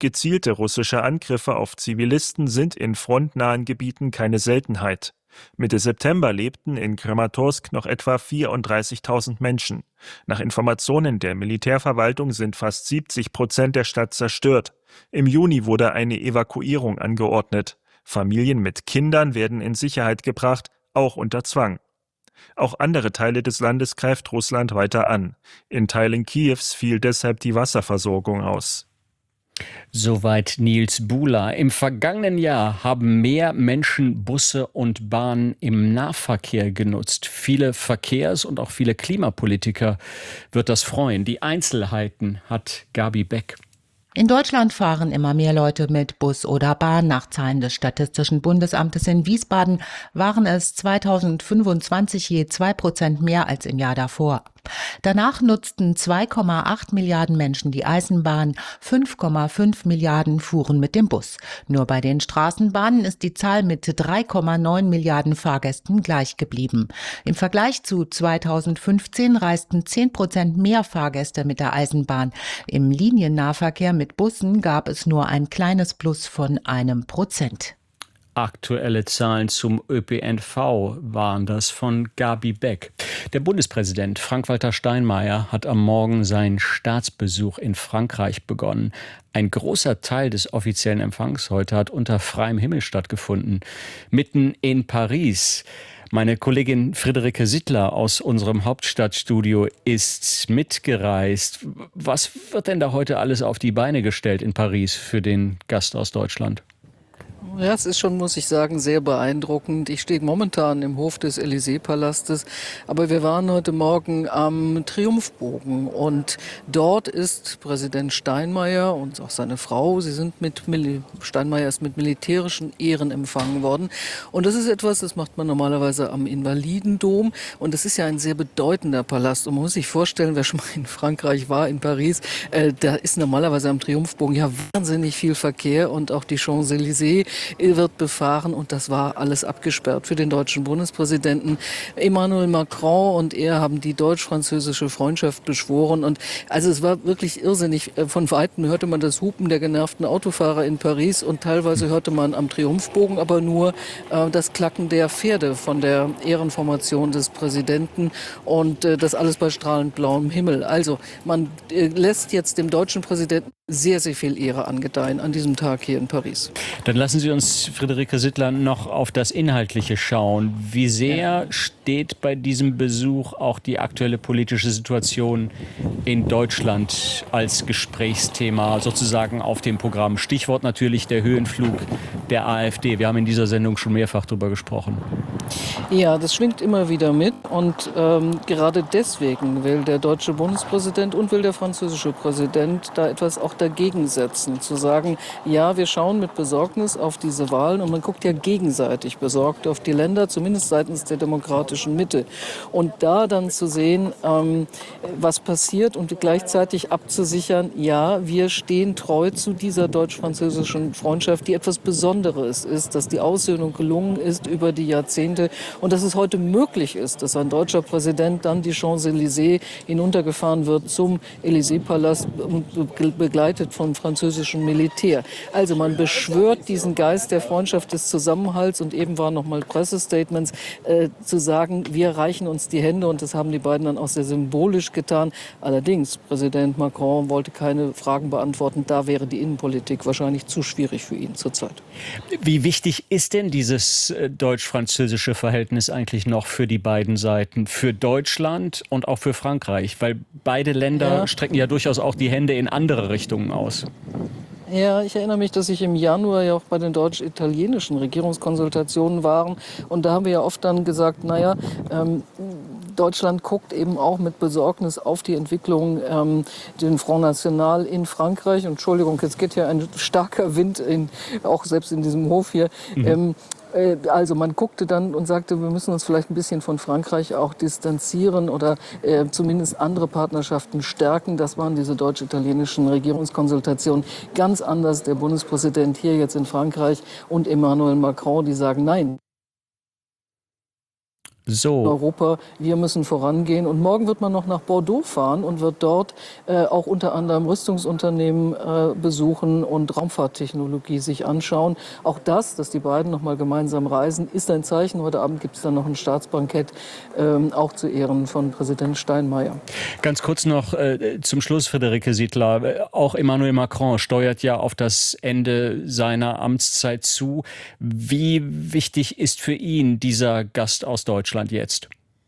Gezielte russische Angriffe auf Zivilisten sind in frontnahen Gebieten keine Seltenheit. Mitte September lebten in Kramatorsk noch etwa 34.000 Menschen. Nach Informationen der Militärverwaltung sind fast 70% der Stadt zerstört. Im Juni wurde eine Evakuierung angeordnet. Familien mit Kindern werden in Sicherheit gebracht, auch unter Zwang. Auch andere Teile des Landes greift Russland weiter an. In Teilen Kiews fiel deshalb die Wasserversorgung aus. Soweit Nils Buhler. Im vergangenen Jahr haben mehr Menschen Busse und Bahnen im Nahverkehr genutzt. Viele Verkehrs- und auch viele Klimapolitiker wird das freuen. Die Einzelheiten hat Gabi Beck. In Deutschland fahren immer mehr Leute mit Bus oder Bahn. Nach Zahlen des Statistischen Bundesamtes in Wiesbaden waren es 2025 je 2% mehr als im Jahr davor. Danach nutzten 2,8 Milliarden Menschen die Eisenbahn, 5,5 Milliarden fuhren mit dem Bus. Nur bei den Straßenbahnen ist die Zahl mit 3,9 Milliarden Fahrgästen gleich geblieben. Im Vergleich zu 2015 reisten 10% mehr Fahrgäste mit der Eisenbahn. Im Liniennahverkehr mit Bussen gab es nur ein kleines Plus von 1%. Aktuelle Zahlen zum ÖPNV waren das von Gabi Beck. Der Bundespräsident Frank-Walter Steinmeier hat am Morgen seinen Staatsbesuch in Frankreich begonnen. Ein großer Teil des offiziellen Empfangs heute hat unter freiem Himmel stattgefunden. Mitten in Paris. Meine Kollegin Friederike Sittler aus unserem Hauptstadtstudio ist mitgereist. Was wird denn da heute alles auf die Beine gestellt in Paris für den Gast aus Deutschland? Ja, es ist schon, muss ich sagen, sehr beeindruckend. Ich stehe momentan im Hof des Élysée-Palastes, aber wir waren heute Morgen am Triumphbogen und dort ist Präsident Steinmeier und auch seine Frau, Steinmeier ist mit militärischen Ehren empfangen worden. Und das ist etwas, das macht man normalerweise am Invalidendom und das ist ja ein sehr bedeutender Palast. Und man muss sich vorstellen, wer schon mal in Frankreich war, in Paris, da ist normalerweise am Triumphbogen ja wahnsinnig viel Verkehr und auch die Champs-Élysées wird befahren und das war alles abgesperrt für den deutschen Bundespräsidenten. Emmanuel Macron und er haben die deutsch-französische Freundschaft beschworen und also es war wirklich irrsinnig. Von Weitem hörte man das Hupen der genervten Autofahrer in Paris und teilweise hörte man am Triumphbogen aber nur das Klacken der Pferde von der Ehrenformation des Präsidenten und das alles bei strahlend blauem Himmel. Also man lässt jetzt dem deutschen Präsidenten sehr, sehr viel Ehre angedeihen an diesem Tag hier in Paris. Dann lassen Sie uns, Friederike Sittler, noch auf das Inhaltliche schauen. Wie sehr steht bei diesem Besuch auch die aktuelle politische Situation in Deutschland als Gesprächsthema sozusagen auf dem Programm? Stichwort natürlich der Höhenflug der AfD. Wir haben in dieser Sendung schon mehrfach darüber gesprochen. Ja, das schwingt immer wieder mit und gerade deswegen will der deutsche Bundespräsident und will der französische Präsident da etwas auch dagegen setzen, zu sagen, ja, wir schauen mit Besorgnis auf diese Wahlen und man guckt ja gegenseitig besorgt auf die Länder, zumindest seitens der demokratischen Mitte. Und da dann zu sehen, was passiert und gleichzeitig abzusichern, ja, wir stehen treu zu dieser deutsch-französischen Freundschaft, die etwas Besonderes ist, dass die Aussöhnung gelungen ist über die Jahrzehnte und dass es heute möglich ist, dass ein deutscher Präsident dann die Champs-Élysées hinuntergefahren wird zum Élysée-Palast begleitet vom französischen Militär. Also man beschwört diesen Geist der Freundschaft, des Zusammenhalts und eben waren nochmal Pressestatements zu sagen, wir reichen uns die Hände und das haben die beiden dann auch sehr symbolisch getan. Allerdings, Präsident Macron wollte keine Fragen beantworten, da wäre die Innenpolitik wahrscheinlich zu schwierig für ihn zurzeit. Wie wichtig ist denn dieses deutsch-französische Verhältnis eigentlich noch für die beiden Seiten, für Deutschland und auch für Frankreich? Weil beide Länder strecken ja durchaus auch die Hände in andere Richtungen aus. Ja, ich erinnere mich, dass ich im Januar ja auch bei den deutsch-italienischen Regierungskonsultationen war. Und da haben wir ja oft dann gesagt, Deutschland guckt eben auch mit Besorgnis auf die Entwicklung, den Front National in Frankreich. Und Entschuldigung, jetzt geht ja ein starker Wind, auch selbst in diesem Hof hier. Also man guckte dann und sagte, wir müssen uns vielleicht ein bisschen von Frankreich auch distanzieren oder zumindest andere Partnerschaften stärken. Das waren diese deutsch-italienischen Regierungskonsultationen. Ganz anders der Bundespräsident hier jetzt in Frankreich und Emmanuel Macron, die sagen nein. So. Europa, wir müssen vorangehen. Und morgen wird man noch nach Bordeaux fahren und wird dort auch unter anderem Rüstungsunternehmen besuchen und Raumfahrttechnologie sich anschauen. Auch das, dass die beiden noch mal gemeinsam reisen, ist ein Zeichen. Heute Abend gibt es dann noch ein Staatsbankett, auch zu Ehren von Präsident Steinmeier. Ganz kurz noch zum Schluss, Friederike Siedler. Auch Emmanuel Macron steuert ja auf das Ende seiner Amtszeit zu. Wie wichtig ist für ihn dieser Gast aus Deutschland jetzt?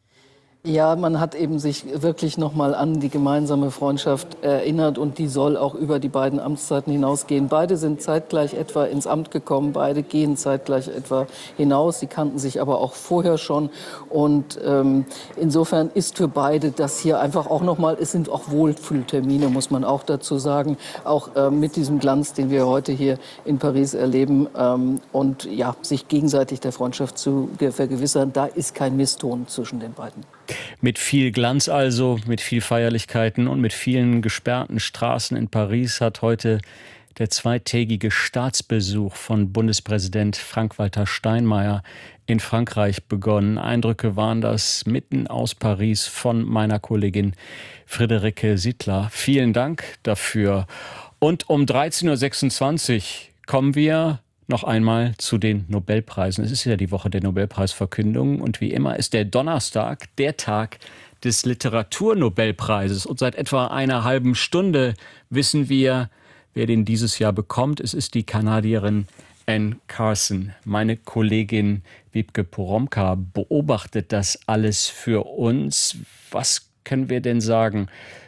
Ja, man hat eben sich wirklich noch mal an die gemeinsame Freundschaft erinnert und die soll auch über die beiden Amtszeiten hinausgehen. Beide sind zeitgleich etwa ins Amt gekommen, beide gehen zeitgleich etwa hinaus. Sie kannten sich aber auch vorher schon und insofern ist für beide das hier einfach auch noch mal, es sind auch Wohlfühltermine, muss man auch dazu sagen, auch mit diesem Glanz, den wir heute hier in Paris erleben und ja, sich gegenseitig der Freundschaft zu vergewissern, da ist kein Misston zwischen den beiden. Mit viel Glanz also, mit viel Feierlichkeiten und mit vielen gesperrten Straßen in Paris hat heute der zweitägige Staatsbesuch von Bundespräsident Frank-Walter Steinmeier in Frankreich begonnen. Eindrücke waren das mitten aus Paris von meiner Kollegin Friederike Siedler. Vielen Dank dafür. Und um 13.26 Uhr kommen wir noch einmal zu den Nobelpreisen. Es ist ja die Woche der Nobelpreisverkündung und wie immer ist der Donnerstag der Tag des Literaturnobelpreises. Und seit etwa einer halben Stunde wissen wir, wer den dieses Jahr bekommt. Es ist die Kanadierin Anne Carson. Meine Kollegin Wiebke Poromka beobachtet das alles für uns. Was können wir denn sagen?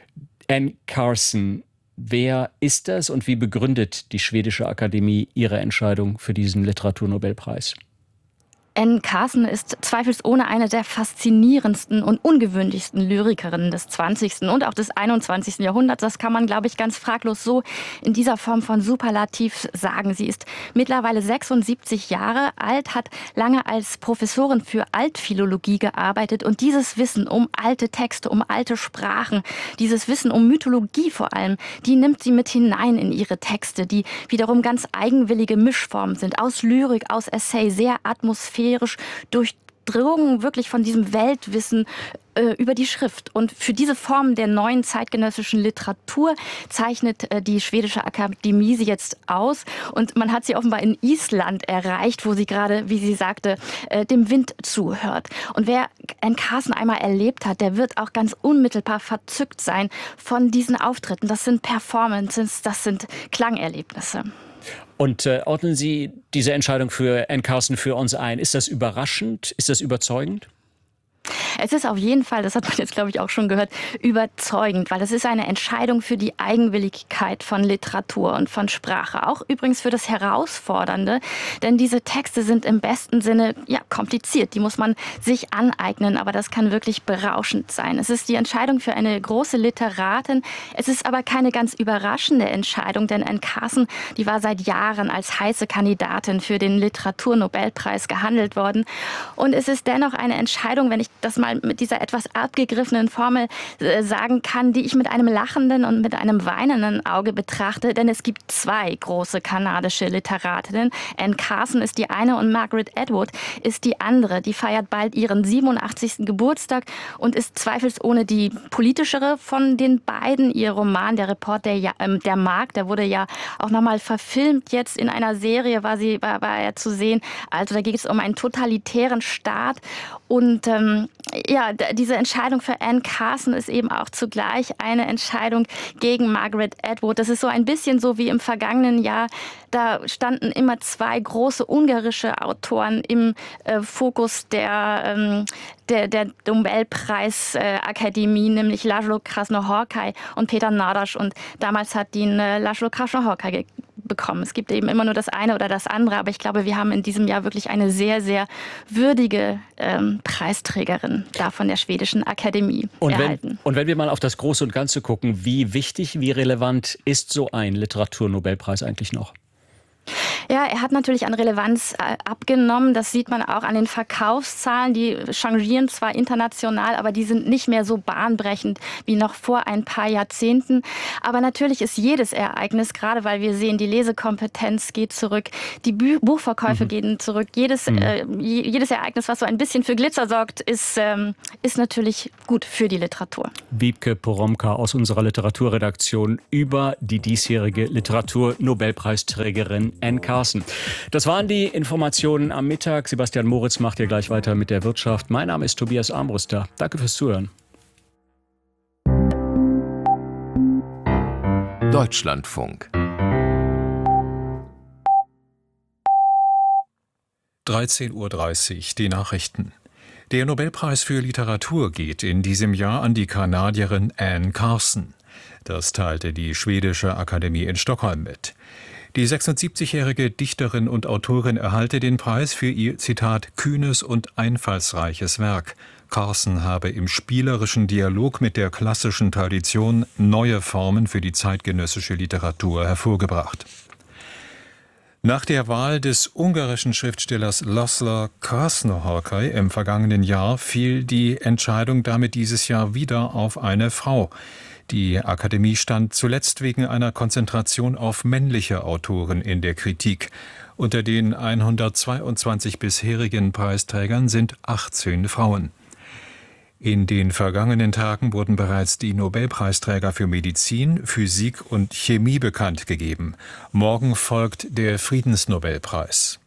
Anne Carson, wer ist das und wie begründet die Schwedische Akademie ihre Entscheidung für diesen Literaturnobelpreis? Anne Carson ist zweifelsohne eine der faszinierendsten und ungewöhnlichsten Lyrikerinnen des 20. und auch des 21. Jahrhunderts. Das kann man, glaube ich, ganz fraglos so in dieser Form von Superlativ sagen. Sie ist mittlerweile 76 Jahre alt, hat lange als Professorin für Altphilologie gearbeitet und dieses Wissen um alte Texte, um alte Sprachen, dieses Wissen um Mythologie vor allem, die nimmt sie mit hinein in ihre Texte, die wiederum ganz eigenwillige Mischformen sind, aus Lyrik, aus Essay, sehr atmosphärisch, durchdrungen wirklich von diesem Weltwissen über die Schrift. Und für diese Form der neuen zeitgenössischen Literatur zeichnet die Schwedische Akademie sie jetzt aus. Und man hat sie offenbar in Island erreicht, wo sie gerade, wie sie sagte, dem Wind zuhört. Und wer Anne Carson einmal erlebt hat, der wird auch ganz unmittelbar verzückt sein von diesen Auftritten. Das sind Performances, das sind Klangerlebnisse. Und ordnen Sie diese Entscheidung für Anne Carson für uns ein? Ist das überraschend? Ist das überzeugend? Es ist auf jeden Fall, das hat man jetzt, glaube ich, auch schon gehört, überzeugend, weil es ist eine Entscheidung für die Eigenwilligkeit von Literatur und von Sprache. Auch übrigens für das Herausfordernde, denn diese Texte sind im besten Sinne kompliziert. Die muss man sich aneignen, aber das kann wirklich berauschend sein. Es ist die Entscheidung für eine große Literatin. Es ist aber keine ganz überraschende Entscheidung, denn Anne Carson, die war seit Jahren als heiße Kandidatin für den Literaturnobelpreis gehandelt worden. Und es ist dennoch eine Entscheidung, wenn ich das mal mit dieser etwas abgegriffenen Formel sagen kann, die ich mit einem lachenden und mit einem weinenden Auge betrachte. Denn es gibt zwei große kanadische Literatinnen. Anne Carson ist die eine und Margaret Atwood ist die andere. Die feiert bald ihren 87. Geburtstag und ist zweifelsohne die politischere von den beiden. Ihr Roman, der Report der Mark, der wurde ja auch nochmal verfilmt. Jetzt in einer Serie war er zu sehen. Also da geht es um einen totalitären Staat. Und diese Entscheidung für Anne Carson ist eben auch zugleich eine Entscheidung gegen Margaret Atwood. Das ist so ein bisschen so wie im vergangenen Jahr. Da standen immer zwei große ungarische Autoren im Fokus der Nobelpreisakademie, nämlich László Krasznahorkai und Peter Nadaš. Und damals hat ihn László Krasznahorkai bekommen. Es gibt eben immer nur das eine oder das andere, aber ich glaube, wir haben in diesem Jahr wirklich eine sehr, sehr würdige Preisträgerin da von der Schwedischen Akademie erhalten. Und wenn wir mal auf das Große und Ganze gucken, wie wichtig, wie relevant ist so ein Literaturnobelpreis eigentlich noch? Ja, er hat natürlich an Relevanz abgenommen. Das sieht man auch an den Verkaufszahlen. Die changieren zwar international, aber die sind nicht mehr so bahnbrechend wie noch vor ein paar Jahrzehnten. Aber natürlich ist jedes Ereignis, gerade weil wir sehen, die Lesekompetenz geht zurück, die Buchverkäufe gehen zurück. Jedes Ereignis, was so ein bisschen für Glitzer sorgt, ist natürlich gut für die Literatur. Wiebke Poromka aus unserer Literaturredaktion über die diesjährige Literaturnobelpreisträgerin Anne Carson. Das waren die Informationen am Mittag. Sebastian Moritz macht hier gleich weiter mit der Wirtschaft. Mein Name ist Tobias Armbruster. Danke fürs Zuhören. Deutschlandfunk 13:30 Uhr, die Nachrichten. Der Nobelpreis für Literatur geht in diesem Jahr an die Kanadierin Anne Carson. Das teilte die Schwedische Akademie in Stockholm mit. Die 76-jährige Dichterin und Autorin erhalte den Preis für ihr, Zitat, kühnes und einfallsreiches Werk. Carson habe im spielerischen Dialog mit der klassischen Tradition neue Formen für die zeitgenössische Literatur hervorgebracht. Nach der Wahl des ungarischen Schriftstellers László Krásznahorkai im vergangenen Jahr fiel die Entscheidung damit dieses Jahr wieder auf eine Frau. Die Akademie stand zuletzt wegen einer Konzentration auf männliche Autoren in der Kritik. Unter den 122 bisherigen Preisträgern sind 18 Frauen. In den vergangenen Tagen wurden bereits die Nobelpreisträger für Medizin, Physik und Chemie bekannt gegeben. Morgen folgt der Friedensnobelpreis.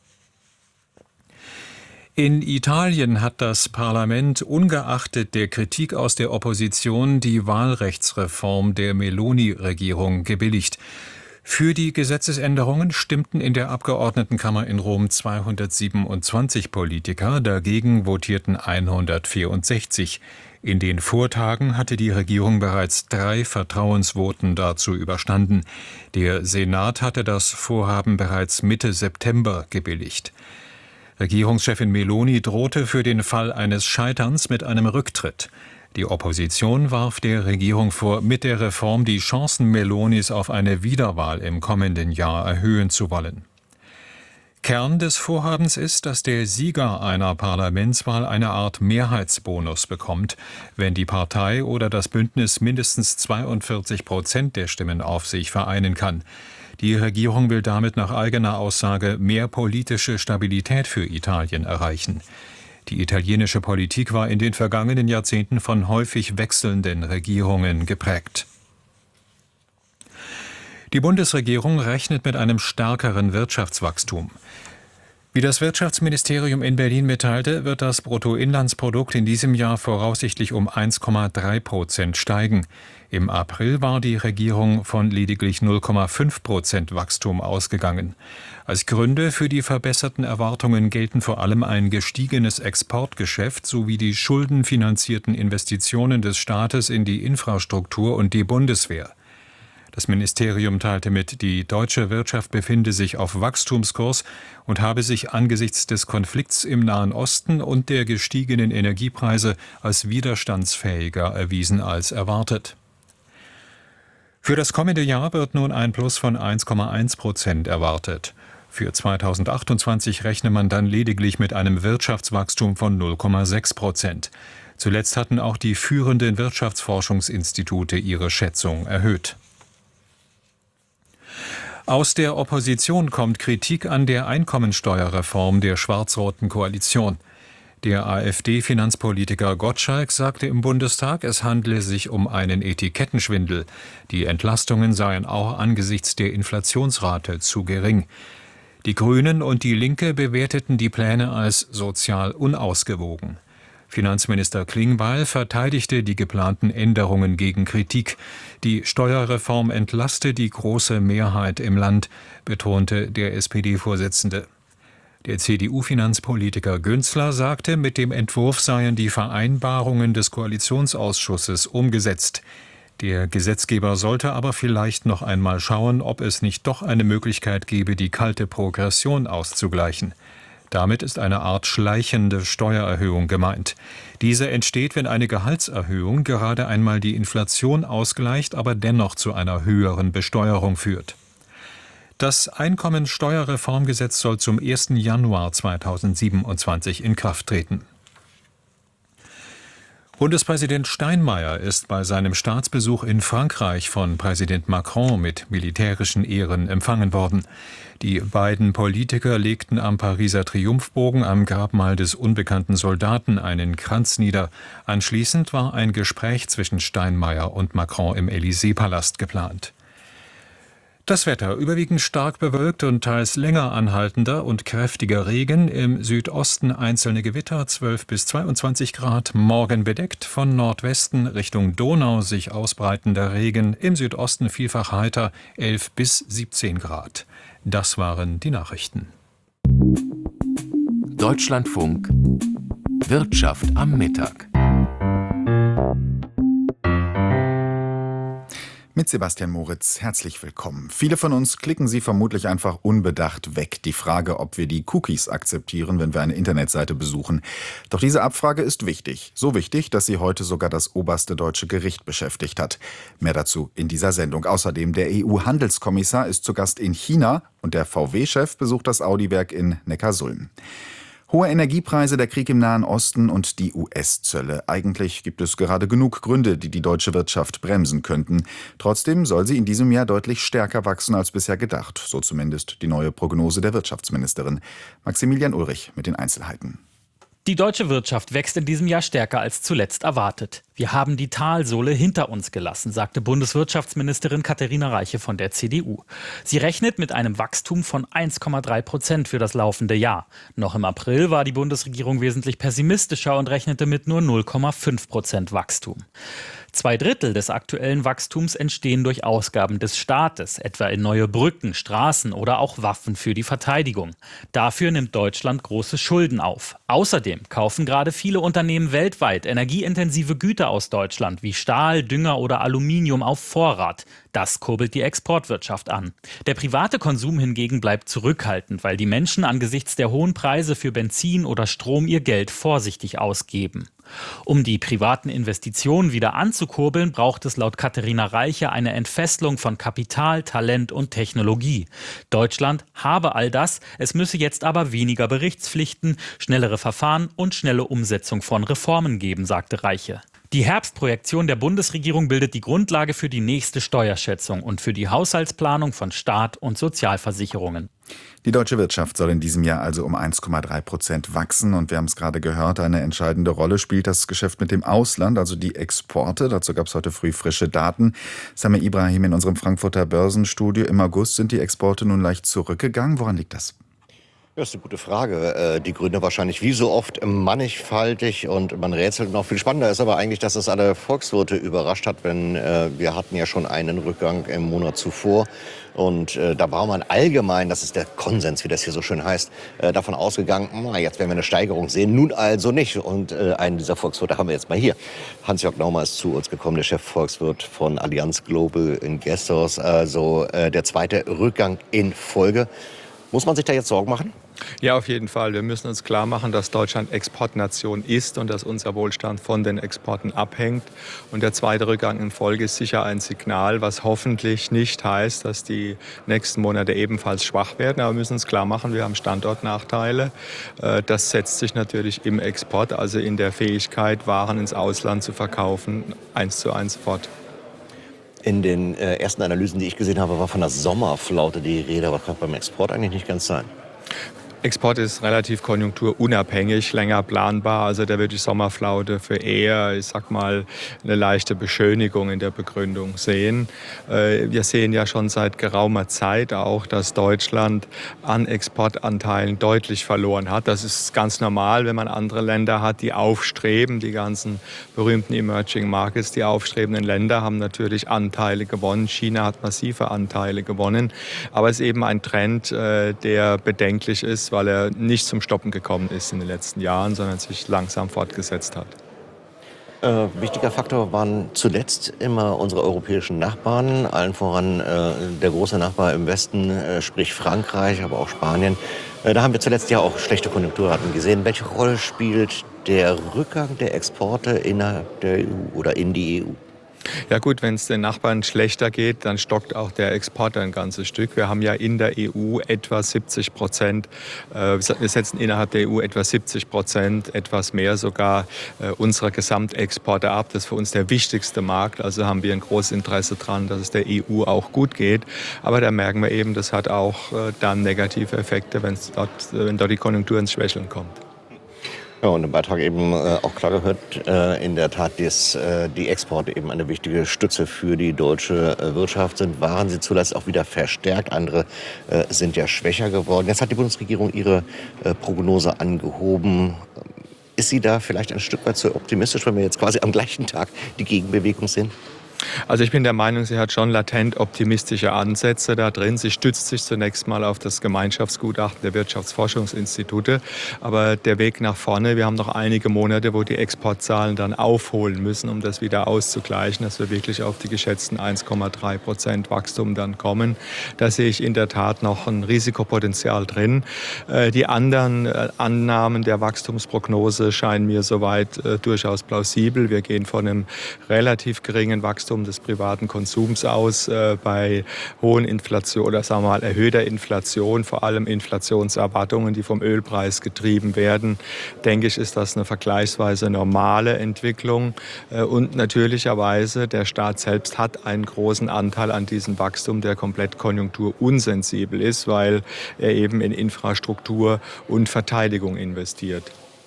In Italien hat das Parlament ungeachtet der Kritik aus der Opposition die Wahlrechtsreform der Meloni-Regierung gebilligt. Für die Gesetzesänderungen stimmten in der Abgeordnetenkammer in Rom 227 Politiker, dagegen votierten 164. In den Vortagen hatte die Regierung bereits 3 Vertrauensvoten dazu überstanden. Der Senat hatte das Vorhaben bereits Mitte September gebilligt. Regierungschefin Meloni drohte für den Fall eines Scheiterns mit einem Rücktritt. Die Opposition warf der Regierung vor, mit der Reform die Chancen Melonis auf eine Wiederwahl im kommenden Jahr erhöhen zu wollen. Kern des Vorhabens ist, dass der Sieger einer Parlamentswahl eine Art Mehrheitsbonus bekommt, wenn die Partei oder das Bündnis mindestens 42% der Stimmen auf sich vereinen kann. Die Regierung will damit nach eigener Aussage mehr politische Stabilität für Italien erreichen. Die italienische Politik war in den vergangenen Jahrzehnten von häufig wechselnden Regierungen geprägt. Die Bundesregierung rechnet mit einem stärkeren Wirtschaftswachstum. Wie das Wirtschaftsministerium in Berlin mitteilte, wird das Bruttoinlandsprodukt in diesem Jahr voraussichtlich um 1,3% steigen. Im April war die Regierung von lediglich 0,5% Wachstum ausgegangen. Als Gründe für die verbesserten Erwartungen gelten vor allem ein gestiegenes Exportgeschäft sowie die schuldenfinanzierten Investitionen des Staates in die Infrastruktur und die Bundeswehr. Das Ministerium teilte mit, die deutsche Wirtschaft befinde sich auf Wachstumskurs und habe sich angesichts des Konflikts im Nahen Osten und der gestiegenen Energiepreise als widerstandsfähiger erwiesen als erwartet. Für das kommende Jahr wird nun ein Plus von 1,1% erwartet. Für 2028 rechne man dann lediglich mit einem Wirtschaftswachstum von 0,6%. Zuletzt hatten auch die führenden Wirtschaftsforschungsinstitute ihre Schätzung erhöht. Aus der Opposition kommt Kritik an der Einkommensteuerreform der schwarz-roten Koalition. Der AfD-Finanzpolitiker Gottschalk sagte im Bundestag, es handle sich um einen Etikettenschwindel. Die Entlastungen seien auch angesichts der Inflationsrate zu gering. Die Grünen und die Linke bewerteten die Pläne als sozial unausgewogen. Finanzminister Klingbeil verteidigte die geplanten Änderungen gegen Kritik. Die Steuerreform entlaste die große Mehrheit im Land, betonte der SPD-Vorsitzende. Der CDU-Finanzpolitiker Günzler sagte, mit dem Entwurf seien die Vereinbarungen des Koalitionsausschusses umgesetzt. Der Gesetzgeber sollte aber vielleicht noch einmal schauen, ob es nicht doch eine Möglichkeit gäbe, die kalte Progression auszugleichen. Damit ist eine Art schleichende Steuererhöhung gemeint. Diese entsteht, wenn eine Gehaltserhöhung gerade einmal die Inflation ausgleicht, aber dennoch zu einer höheren Besteuerung führt. Das Einkommensteuerreformgesetz soll zum 1. Januar 2027 in Kraft treten. Bundespräsident Steinmeier ist bei seinem Staatsbesuch in Frankreich von Präsident Macron mit militärischen Ehren empfangen worden. Die beiden Politiker legten am Pariser Triumphbogen am Grabmal des unbekannten Soldaten einen Kranz nieder. Anschließend war ein Gespräch zwischen Steinmeier und Macron im Élysée-Palast geplant. Das Wetter überwiegend stark bewölkt und teils länger anhaltender und kräftiger Regen. Im Südosten einzelne Gewitter, 12 bis 22 Grad. Morgen bedeckt, von Nordwesten Richtung Donau sich ausbreitender Regen. Im Südosten vielfach heiter, 11 bis 17 Grad. Das waren die Nachrichten. Deutschlandfunk Wirtschaft am Mittag. Mit Sebastian Moritz, herzlich willkommen. Viele von uns klicken sie vermutlich einfach unbedacht weg. Die Frage, ob wir die Cookies akzeptieren, wenn wir eine Internetseite besuchen. Doch diese Abfrage ist wichtig. So wichtig, dass sie heute sogar das oberste deutsche Gericht beschäftigt hat. Mehr dazu in dieser Sendung. Außerdem der EU-Handelskommissar ist zu Gast in China und der VW-Chef besucht das Audi-Werk in Neckarsulm. Hohe Energiepreise, der Krieg im Nahen Osten und die US-Zölle. Eigentlich gibt es gerade genug Gründe, die die deutsche Wirtschaft bremsen könnten. Trotzdem soll sie in diesem Jahr deutlich stärker wachsen als bisher gedacht. So zumindest die neue Prognose der Wirtschaftsministerin. Maximilian Ulrich mit den Einzelheiten. Die deutsche Wirtschaft wächst in diesem Jahr stärker als zuletzt erwartet. Wir haben die Talsohle hinter uns gelassen, sagte Bundeswirtschaftsministerin Katharina Reiche von der CDU. Sie rechnet mit einem Wachstum von 1,3% für das laufende Jahr. Noch im April war die Bundesregierung wesentlich pessimistischer und rechnete mit nur 0,5% Wachstum. 2/3 des aktuellen Wachstums entstehen durch Ausgaben des Staates, etwa in neue Brücken, Straßen oder auch Waffen für die Verteidigung. Dafür nimmt Deutschland große Schulden auf. Außerdem kaufen gerade viele Unternehmen weltweit energieintensive Güter aus Deutschland wie Stahl, Dünger oder Aluminium auf Vorrat. Das kurbelt die Exportwirtschaft an. Der private Konsum hingegen bleibt zurückhaltend, weil die Menschen angesichts der hohen Preise für Benzin oder Strom ihr Geld vorsichtig ausgeben. Um die privaten Investitionen wieder anzukurbeln, braucht es laut Katharina Reiche eine Entfesselung von Kapital, Talent und Technologie. Deutschland habe all das, es müsse jetzt aber weniger Berichtspflichten, schnellere Verfahren und schnelle Umsetzung von Reformen geben, sagte Reiche. Die Herbstprojektion der Bundesregierung bildet die Grundlage für die nächste Steuerschätzung und für die Haushaltsplanung von Staat und Sozialversicherungen. Die deutsche Wirtschaft soll in diesem Jahr also um 1,3% wachsen. Und wir haben es gerade gehört, eine entscheidende Rolle spielt das Geschäft mit dem Ausland, also die Exporte. Dazu gab es heute früh frische Daten. Samir Ibrahim in unserem Frankfurter Börsenstudio. Im August sind die Exporte nun leicht zurückgegangen. Woran liegt das? Das ist eine gute Frage. Die Gründe wahrscheinlich wie so oft mannigfaltig und man rätselt noch. Viel spannender ist aber eigentlich, dass es alle Volkswirte überrascht hat, wenn wir hatten ja schon einen Rückgang im Monat zuvor. Und da war man allgemein, das ist der Konsens, wie das hier so schön heißt, davon ausgegangen, jetzt werden wir eine Steigerung sehen, nun also nicht. Und einen dieser Volkswirte haben wir jetzt mal hier. Hans-Jörg Naumer ist zu uns gekommen, der Chefvolkswirt von Allianz Global Investors, also der zweite Rückgang in Folge. Muss man sich da jetzt Sorgen machen? Ja, auf jeden Fall. Wir müssen uns klar machen, dass Deutschland Exportnation ist und dass unser Wohlstand von den Exporten abhängt. Und der zweite Rückgang in Folge ist sicher ein Signal, was hoffentlich nicht heißt, dass die nächsten Monate ebenfalls schwach werden. Aber wir müssen uns klar machen, wir haben Standortnachteile. Das setzt sich natürlich im Export, also in der Fähigkeit, Waren ins Ausland zu verkaufen, 1:1 fort. In den ersten Analysen, die ich gesehen habe, war von der Sommerflaute die Rede, aber kann beim Export eigentlich nicht ganz sein. Export ist relativ konjunkturunabhängig, länger planbar. Also da würde ich Sommerflaute für eher, ich sag mal, eine leichte Beschönigung in der Begründung sehen. Wir sehen ja schon seit geraumer Zeit auch, dass Deutschland an Exportanteilen deutlich verloren hat. Das ist ganz normal, wenn man andere Länder hat, die aufstreben. Die ganzen berühmten Emerging Markets, die aufstrebenden Länder haben natürlich Anteile gewonnen. China hat massive Anteile gewonnen. Aber es ist eben ein Trend, der bedenklich ist, weil er nicht zum Stoppen gekommen ist in den letzten Jahren, sondern sich langsam fortgesetzt hat. Wichtiger Faktor waren zuletzt immer unsere europäischen Nachbarn, allen voran der große Nachbar im Westen, sprich Frankreich, aber auch Spanien. Da haben wir zuletzt ja auch schlechte Konjunkturraten gesehen. Welche Rolle spielt der Rückgang der Exporte innerhalb der EU oder in die EU? Ja gut, wenn es den Nachbarn schlechter geht, dann stockt auch der Export ein ganzes Stück. Wir haben ja in der EU etwa 70%, wir setzen innerhalb der EU etwa 70%, etwas mehr sogar unserer Gesamtexporte ab. Das ist für uns der wichtigste Markt, also haben wir ein großes Interesse daran, dass es der EU auch gut geht. Aber da merken wir eben, das hat auch dann negative Effekte, wenn dort die Konjunktur ins Schwächeln kommt. Ja, und im Beitrag eben auch klar gehört, in der Tat, dass die Exporte eben eine wichtige Stütze für die deutsche Wirtschaft sind. Waren sie zuletzt auch wieder verstärkt, andere sind ja schwächer geworden. Jetzt hat die Bundesregierung ihre Prognose angehoben. Ist sie da vielleicht ein Stück weit zu optimistisch, wenn wir jetzt quasi am gleichen Tag die Gegenbewegung sehen? Also ich bin der Meinung, sie hat schon latent optimistische Ansätze da drin. Sie stützt sich zunächst mal auf das Gemeinschaftsgutachten der Wirtschaftsforschungsinstitute. Aber der Weg nach vorne, wir haben noch einige Monate, wo die Exportzahlen dann aufholen müssen, um das wieder auszugleichen, dass wir wirklich auf die geschätzten 1,3% Wachstum dann kommen. Da sehe ich in der Tat noch ein Risikopotenzial drin. Die anderen Annahmen der Wachstumsprognose scheinen mir soweit durchaus plausibel. Wir gehen von einem relativ geringen Wachstum des privaten Konsums aus, bei hohen Inflation oder sagen wir mal erhöhter Inflation, vor allem Inflationserwartungen, die vom Ölpreis getrieben werden, denke ich, ist das eine vergleichsweise normale Entwicklung. Und natürlicherweise, der Staat selbst hat einen großen Anteil an diesem Wachstum, der komplett konjunkturunsensibel ist, weil er eben in Infrastruktur und Verteidigung investiert.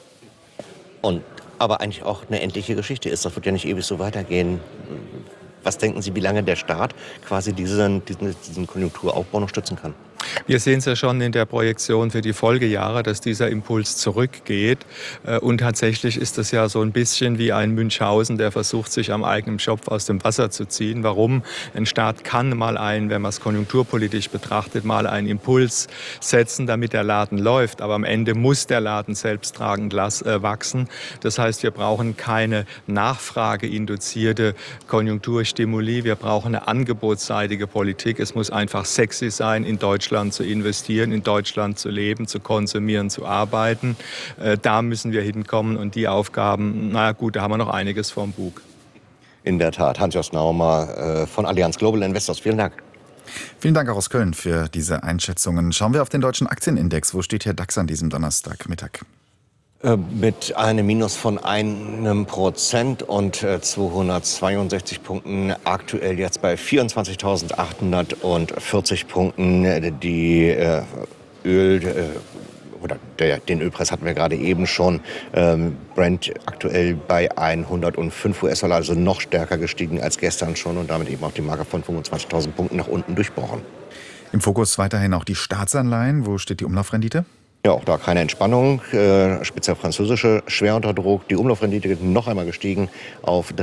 Und aber eigentlich auch eine endliche Geschichte ist. Das wird ja nicht ewig so weitergehen. Was denken Sie, wie lange der Staat quasi diesen Konjunkturaufbau noch stützen kann? Wir sehen es ja schon in der Projektion für die Folgejahre, dass dieser Impuls zurückgeht. Und tatsächlich ist das ja so ein bisschen wie ein Münchhausen, der versucht, sich am eigenen Schopf aus dem Wasser zu ziehen. Warum? Ein Staat kann mal wenn man es konjunkturpolitisch betrachtet, mal einen Impuls setzen, damit der Laden läuft. Aber am Ende muss der Laden selbsttragend wachsen. Das heißt, wir brauchen keine nachfrageinduzierte Konjunkturstimuli. Wir brauchen eine angebotsseitige Politik. Es muss einfach sexy sein, in Deutschland zu investieren, in Deutschland zu leben, zu konsumieren, zu arbeiten. Da müssen wir hinkommen und die Aufgaben, na gut, da haben wir noch einiges vorm Bug. In der Tat, Hans-Jost Naumer von Allianz Global Investors, vielen Dank. Vielen Dank auch aus Köln für diese Einschätzungen. Schauen wir auf den deutschen Aktienindex. Wo steht Herr DAX an diesem Donnerstagmittag? Mit einem Minus von 1% und 262 Punkten, aktuell jetzt bei 24.840 Punkten. Die den Ölpreis hatten wir gerade eben schon. Brent aktuell bei 105 US-Dollar, also noch stärker gestiegen als gestern schon und damit eben auch die Marke von 25.000 Punkten nach unten durchbrochen. Im Fokus weiterhin auch die Staatsanleihen. Wo steht die Umlaufrendite? Ja, auch da keine Entspannung. Speziell französische schwer unter Druck. Die Umlaufrendite noch einmal gestiegen auf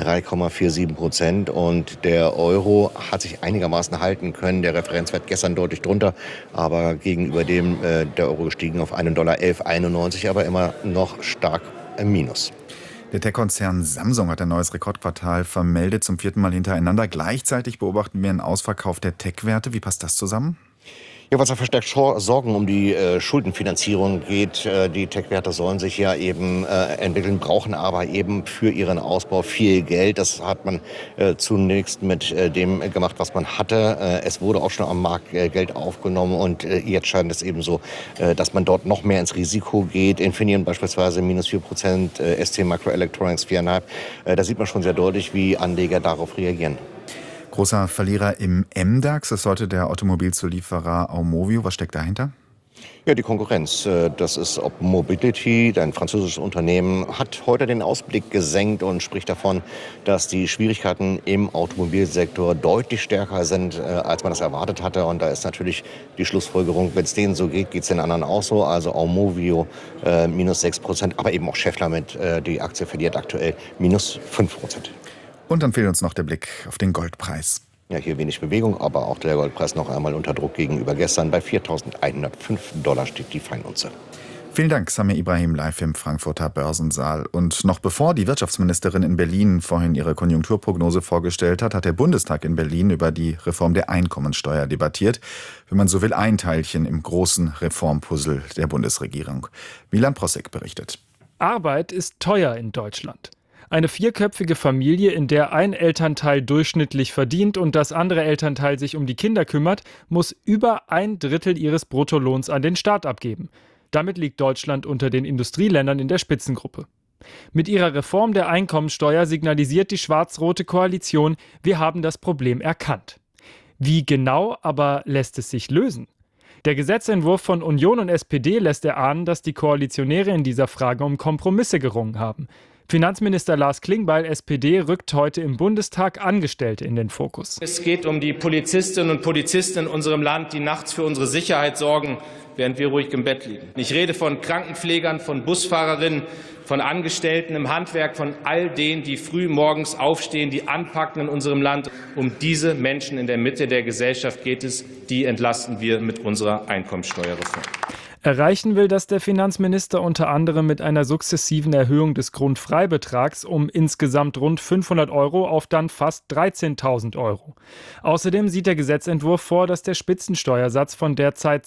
3,47%. Und der Euro hat sich einigermaßen halten können. Der Referenzwert gestern deutlich drunter. Aber gegenüber dem der Euro gestiegen auf $1,1191, aber immer noch stark im Minus. Der Tech-Konzern Samsung hat ein neues Rekordquartal vermeldet, zum 4. Mal hintereinander. Gleichzeitig beobachten wir einen Ausverkauf der Tech-Werte. Wie passt das zusammen? Ja, was ja verstärkt Sorgen um die Schuldenfinanzierung geht. Die Tech-Werte sollen sich ja eben entwickeln, brauchen aber eben für ihren Ausbau viel Geld. Das hat man zunächst mit dem gemacht, was man hatte. Es wurde auch schon am Markt Geld aufgenommen und jetzt scheint es eben so, dass man dort noch mehr ins Risiko geht. Infineon beispielsweise minus 4%, ST Microelectronics 4,5%. Da sieht man schon sehr deutlich, wie Anleger darauf reagieren. Großer Verlierer im MDAX ist heute der Automobilzulieferer Aumovio. Was steckt dahinter? Ja, die Konkurrenz. Das ist Mobility, ein französisches Unternehmen, hat heute den Ausblick gesenkt und spricht davon, dass die Schwierigkeiten im Automobilsektor deutlich stärker sind, als man das erwartet hatte. Und da ist natürlich die Schlussfolgerung, wenn es denen so geht, geht es den anderen auch so. Also Aumovio minus 6%, aber eben auch Schaeffler die Aktie verliert aktuell minus 5%. Und dann fehlt uns noch der Blick auf den Goldpreis. Ja, hier wenig Bewegung, aber auch der Goldpreis noch einmal unter Druck gegenüber gestern. Bei $4.105 steht die Feinunze. Vielen Dank, Samir Ibrahim, live im Frankfurter Börsensaal. Und noch bevor die Wirtschaftsministerin in Berlin vorhin ihre Konjunkturprognose vorgestellt hat, hat der Bundestag in Berlin über die Reform der Einkommensteuer debattiert. Wenn man so will, ein Teilchen im großen Reformpuzzle der Bundesregierung. Milan Prossek berichtet. Arbeit ist teuer in Deutschland. Eine vierköpfige Familie, in der ein Elternteil durchschnittlich verdient und das andere Elternteil sich um die Kinder kümmert, muss über 1/3 ihres Bruttolohns an den Staat abgeben. Damit liegt Deutschland unter den Industrieländern in der Spitzengruppe. Mit ihrer Reform der Einkommensteuer signalisiert die schwarz-rote Koalition, wir haben das Problem erkannt. Wie genau aber lässt es sich lösen? Der Gesetzentwurf von Union und SPD lässt erahnen, dass die Koalitionäre in dieser Frage um Kompromisse gerungen haben. Finanzminister Lars Klingbeil, SPD, rückt heute im Bundestag Angestellte in den Fokus. Es geht um die Polizistinnen und Polizisten in unserem Land, die nachts für unsere Sicherheit sorgen, während wir ruhig im Bett liegen. Ich rede von Krankenpflegern, von Busfahrerinnen, von Angestellten im Handwerk, von all denen, die früh morgens aufstehen, die anpacken in unserem Land. Um diese Menschen in der Mitte der Gesellschaft geht es. Die entlasten wir mit unserer Einkommensteuerreform. Erreichen will das der Finanzminister unter anderem mit einer sukzessiven Erhöhung des Grundfreibetrags um insgesamt rund 500 € auf dann fast 13.000 €. Außerdem sieht der Gesetzentwurf vor, dass der Spitzensteuersatz von derzeit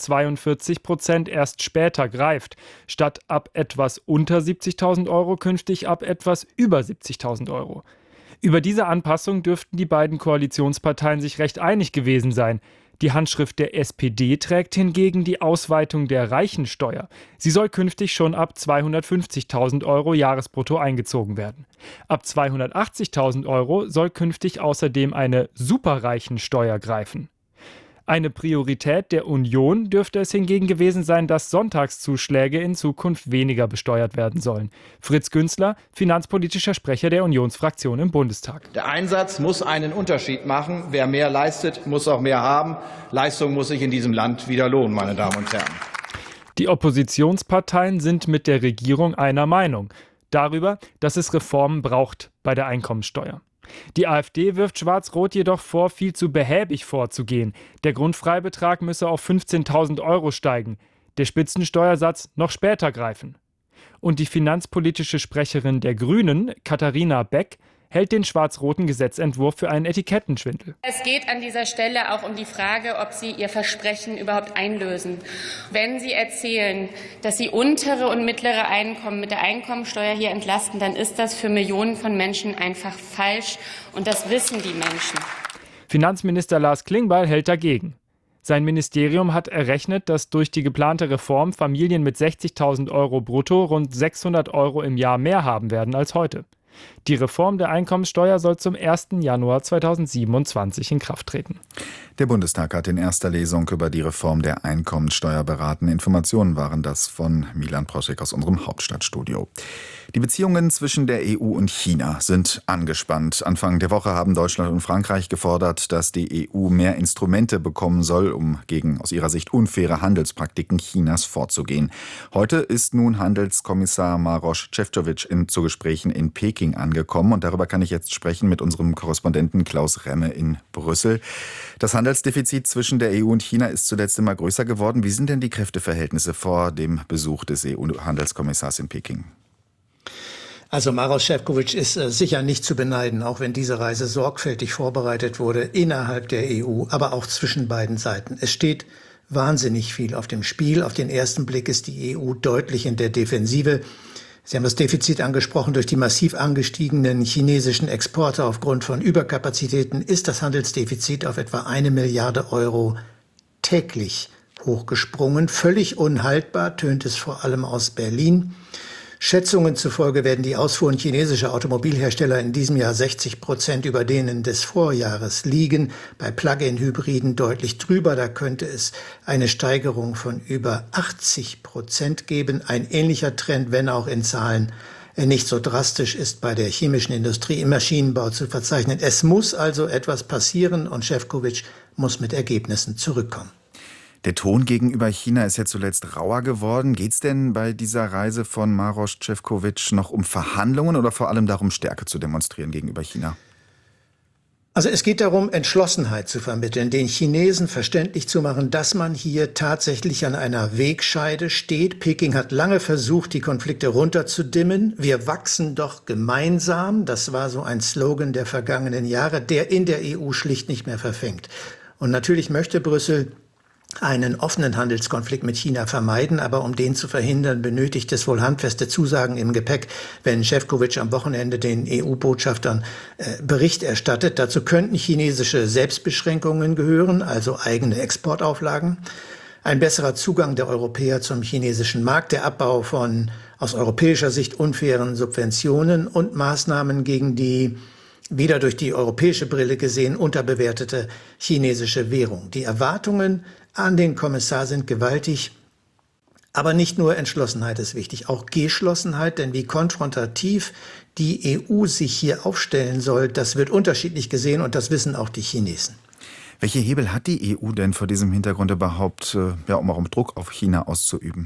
42% erst später greift, statt ab etwas unter 70.000 € künftig ab etwas über 70.000 €. Über diese Anpassung dürften die beiden Koalitionsparteien sich recht einig gewesen sein. Die Handschrift der SPD trägt hingegen die Ausweitung der Reichensteuer. Sie soll künftig schon ab 250.000 € Jahresbrutto eingezogen werden. Ab 280.000 € soll künftig außerdem eine Superreichensteuer greifen. Eine Priorität der Union dürfte es hingegen gewesen sein, dass Sonntagszuschläge in Zukunft weniger besteuert werden sollen. Fritz Günzler, finanzpolitischer Sprecher der Unionsfraktion im Bundestag. Der Einsatz muss einen Unterschied machen. Wer mehr leistet, muss auch mehr haben. Leistung muss sich in diesem Land wieder lohnen, meine Damen und Herren. Die Oppositionsparteien sind mit der Regierung einer Meinung darüber, dass es Reformen braucht bei der Einkommensteuer. Die AfD wirft Schwarz-Rot jedoch vor, viel zu behäbig vorzugehen. Der Grundfreibetrag müsse auf 15.000 € steigen, der Spitzensteuersatz noch später greifen. Und die finanzpolitische Sprecherin der Grünen, Katharina Beck, hält den schwarz-roten Gesetzentwurf für einen Etikettenschwindel. Es geht an dieser Stelle auch um die Frage, ob Sie Ihr Versprechen überhaupt einlösen. Wenn Sie erzählen, dass Sie untere und mittlere Einkommen mit der Einkommensteuer hier entlasten, dann ist das für Millionen von Menschen einfach falsch. Und das wissen die Menschen. Finanzminister Lars Klingbeil hält dagegen. Sein Ministerium hat errechnet, dass durch die geplante Reform Familien mit 60.000 € brutto rund 600 € im Jahr mehr haben werden als heute. Die Reform der Einkommensteuer soll zum 1. Januar 2027 in Kraft treten. Der Bundestag hat in erster Lesung über die Reform der Einkommensteuer beraten. Informationen waren das von Milan Proschek aus unserem Hauptstadtstudio. Die Beziehungen zwischen der EU und China sind angespannt. Anfang der Woche haben Deutschland und Frankreich gefordert, dass die EU mehr Instrumente bekommen soll, um gegen aus ihrer Sicht unfaire Handelspraktiken Chinas vorzugehen. Heute ist nun Handelskommissar Maroš Šefčovič zu Gesprächen in Peking angekommen. Und darüber kann ich jetzt sprechen mit unserem Korrespondenten Klaus Remme in Brüssel. Das Handelsdefizit zwischen der EU und China ist zuletzt immer größer geworden. Wie sind denn die Kräfteverhältnisse vor dem Besuch des EU-Handelskommissars in Peking? Also Maroš Šefčovič ist sicher nicht zu beneiden, auch wenn diese Reise sorgfältig vorbereitet wurde innerhalb der EU, aber auch zwischen beiden Seiten. Es steht wahnsinnig viel auf dem Spiel. Auf den ersten Blick ist die EU deutlich in der Defensive. Sie haben das Defizit angesprochen. Durch die massiv angestiegenen chinesischen Exporte aufgrund von Überkapazitäten ist das Handelsdefizit auf etwa 1 Milliarde € täglich hochgesprungen. Völlig unhaltbar, tönt es vor allem aus Berlin. Schätzungen zufolge werden die Ausfuhren chinesischer Automobilhersteller in diesem Jahr 60% über denen des Vorjahres liegen. Bei Plug-in-Hybriden deutlich drüber. Da könnte es eine Steigerung von über 80% geben. Ein ähnlicher Trend, wenn auch in Zahlen nicht so drastisch, ist bei der chemischen Industrie im Maschinenbau zu verzeichnen. Es muss also etwas passieren und Šefčovič muss mit Ergebnissen zurückkommen. Der Ton gegenüber China ist ja zuletzt rauer geworden. Geht es denn bei dieser Reise von Maroš Šefčovič noch um Verhandlungen oder vor allem darum, Stärke zu demonstrieren gegenüber China? Also es geht darum, Entschlossenheit zu vermitteln, den Chinesen verständlich zu machen, dass man hier tatsächlich an einer Wegscheide steht. Peking hat lange versucht, die Konflikte runterzudimmen. Wir wachsen doch gemeinsam. Das war so ein Slogan der vergangenen Jahre, der in der EU schlicht nicht mehr verfängt. Und natürlich möchte Brüssel einen offenen Handelskonflikt mit China vermeiden. Aber um den zu verhindern, benötigt es wohl handfeste Zusagen im Gepäck, wenn Šefčovič am Wochenende den EU-Botschaftern Bericht erstattet. Dazu könnten chinesische Selbstbeschränkungen gehören, also eigene Exportauflagen, ein besserer Zugang der Europäer zum chinesischen Markt, der Abbau von aus europäischer Sicht unfairen Subventionen und Maßnahmen gegen die wieder durch die europäische Brille gesehen unterbewertete chinesische Währung. Die Erwartungen an den Kommissar sind gewaltig, aber nicht nur Entschlossenheit ist wichtig, auch Geschlossenheit, denn wie konfrontativ die EU sich hier aufstellen soll, das wird unterschiedlich gesehen und das wissen auch die Chinesen. Welche Hebel hat die EU denn vor diesem Hintergrund überhaupt, um auch Druck auf China auszuüben?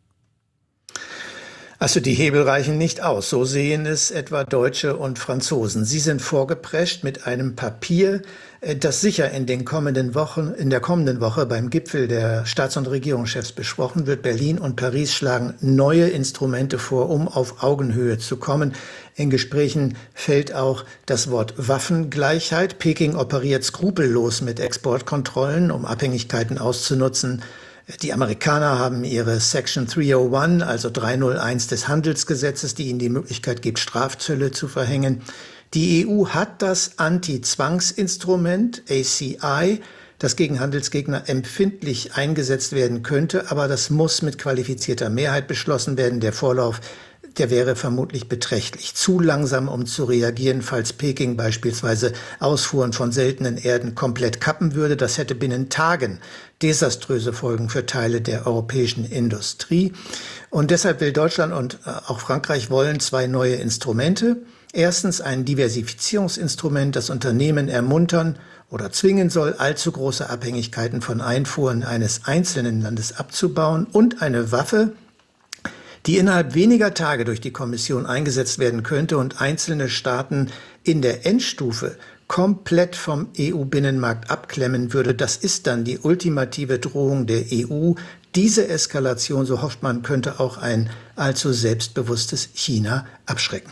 Also die Hebel reichen nicht aus. So sehen es etwa Deutsche und Franzosen. Sie sind vorgeprescht mit einem Papier, das sicher in der kommenden Woche beim Gipfel der Staats- und Regierungschefs besprochen wird. Berlin und Paris schlagen neue Instrumente vor, um auf Augenhöhe zu kommen. In Gesprächen fällt auch das Wort Waffengleichheit. Peking operiert skrupellos mit Exportkontrollen, um Abhängigkeiten auszunutzen. Die Amerikaner haben ihre Section 301, also 301 des Handelsgesetzes, die ihnen die Möglichkeit gibt, Strafzölle zu verhängen. Die EU hat das Anti-Zwangsinstrument ACI, das gegen Handelsgegner empfindlich eingesetzt werden könnte, aber das muss mit qualifizierter Mehrheit beschlossen werden. Der Vorlauf, der wäre vermutlich beträchtlich. Zu langsam, um zu reagieren, falls Peking beispielsweise Ausfuhren von seltenen Erden komplett kappen würde. Das hätte binnen Tagen desaströse Folgen für Teile der europäischen Industrie. Und deshalb will Deutschland und auch Frankreich wollen zwei neue Instrumente. Erstens ein Diversifizierungsinstrument, das Unternehmen ermuntern oder zwingen soll, allzu große Abhängigkeiten von Einfuhren eines einzelnen Landes abzubauen, und eine Waffe, die innerhalb weniger Tage durch die Kommission eingesetzt werden könnte und einzelne Staaten in der Endstufe komplett vom EU-Binnenmarkt abklemmen würde. Das ist dann die ultimative Drohung der EU. Diese Eskalation, so hofft man, könnte auch ein allzu selbstbewusstes China abschrecken.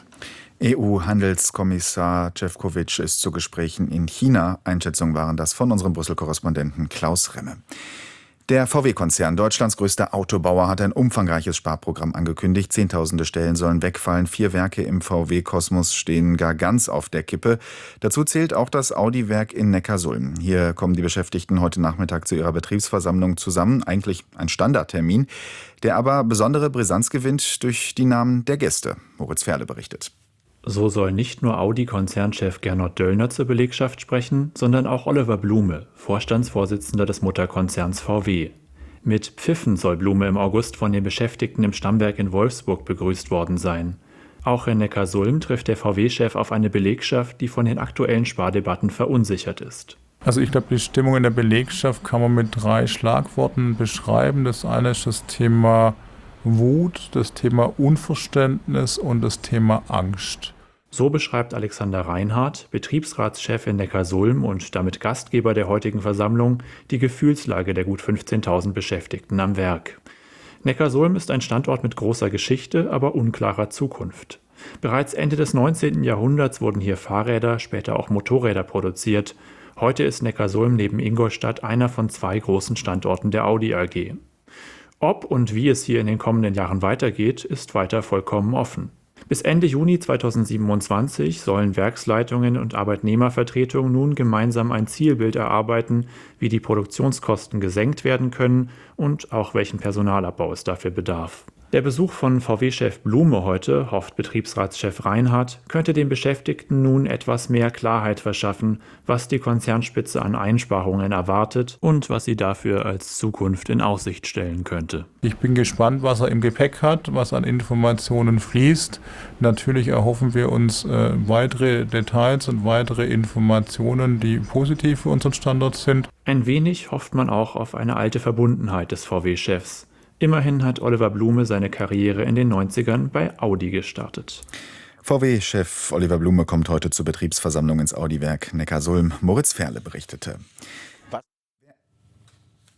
EU-Handelskommissar Šefčovič ist zu Gesprächen in China. Einschätzungen waren das von unserem Brüssel-Korrespondenten Klaus Remme. Der VW-Konzern, Deutschlands größter Autobauer, hat ein umfangreiches Sparprogramm angekündigt. Zehntausende Stellen sollen wegfallen. 4 Werke im VW-Kosmos stehen gar ganz auf der Kippe. Dazu zählt auch das Audi-Werk in Neckarsulm. Hier kommen die Beschäftigten heute Nachmittag zu ihrer Betriebsversammlung zusammen. Eigentlich ein Standardtermin, der aber besondere Brisanz gewinnt durch die Namen der Gäste. Moritz Ferle berichtet. So soll nicht nur Audi-Konzernchef Gernot Döllner zur Belegschaft sprechen, sondern auch Oliver Blume, Vorstandsvorsitzender des Mutterkonzerns VW. Mit Pfiffen soll Blume im August von den Beschäftigten im Stammwerk in Wolfsburg begrüßt worden sein. Auch in Neckarsulm trifft der VW-Chef auf eine Belegschaft, die von den aktuellen Spardebatten verunsichert ist. Also ich glaube, die Stimmung in der Belegschaft kann man mit 3 Schlagworten beschreiben. Das eine ist das Thema Wut, das Thema Unverständnis und das Thema Angst. So beschreibt Alexander Reinhardt, Betriebsratschef in Neckarsulm und damit Gastgeber der heutigen Versammlung, die Gefühlslage der gut 15.000 Beschäftigten am Werk. Neckarsulm ist ein Standort mit großer Geschichte, aber unklarer Zukunft. Bereits Ende des 19. Jahrhunderts wurden hier Fahrräder, später auch Motorräder produziert. Heute ist Neckarsulm neben Ingolstadt einer von 2 großen Standorten der Audi AG. Ob und wie es hier in den kommenden Jahren weitergeht, ist weiter vollkommen offen. Bis Ende Juni 2027 sollen Werksleitungen und Arbeitnehmervertretungen nun gemeinsam ein Zielbild erarbeiten, wie die Produktionskosten gesenkt werden können und auch welchen Personalabbau es dafür bedarf. Der Besuch von VW-Chef Blume heute, hofft Betriebsratschef Reinhardt, könnte den Beschäftigten nun etwas mehr Klarheit verschaffen, was die Konzernspitze an Einsparungen erwartet und was sie dafür als Zukunft in Aussicht stellen könnte. Ich bin gespannt, was er im Gepäck hat, was an Informationen fließt. Natürlich erhoffen wir uns weitere Details und weitere Informationen, die positiv für unseren Standort sind. Ein wenig hofft man auch auf eine alte Verbundenheit des VW-Chefs. Immerhin hat Oliver Blume seine Karriere in den 90ern bei Audi gestartet. VW-Chef Oliver Blume kommt heute zur Betriebsversammlung ins Audi-Werk Neckarsulm. Moritz Ferle berichtete.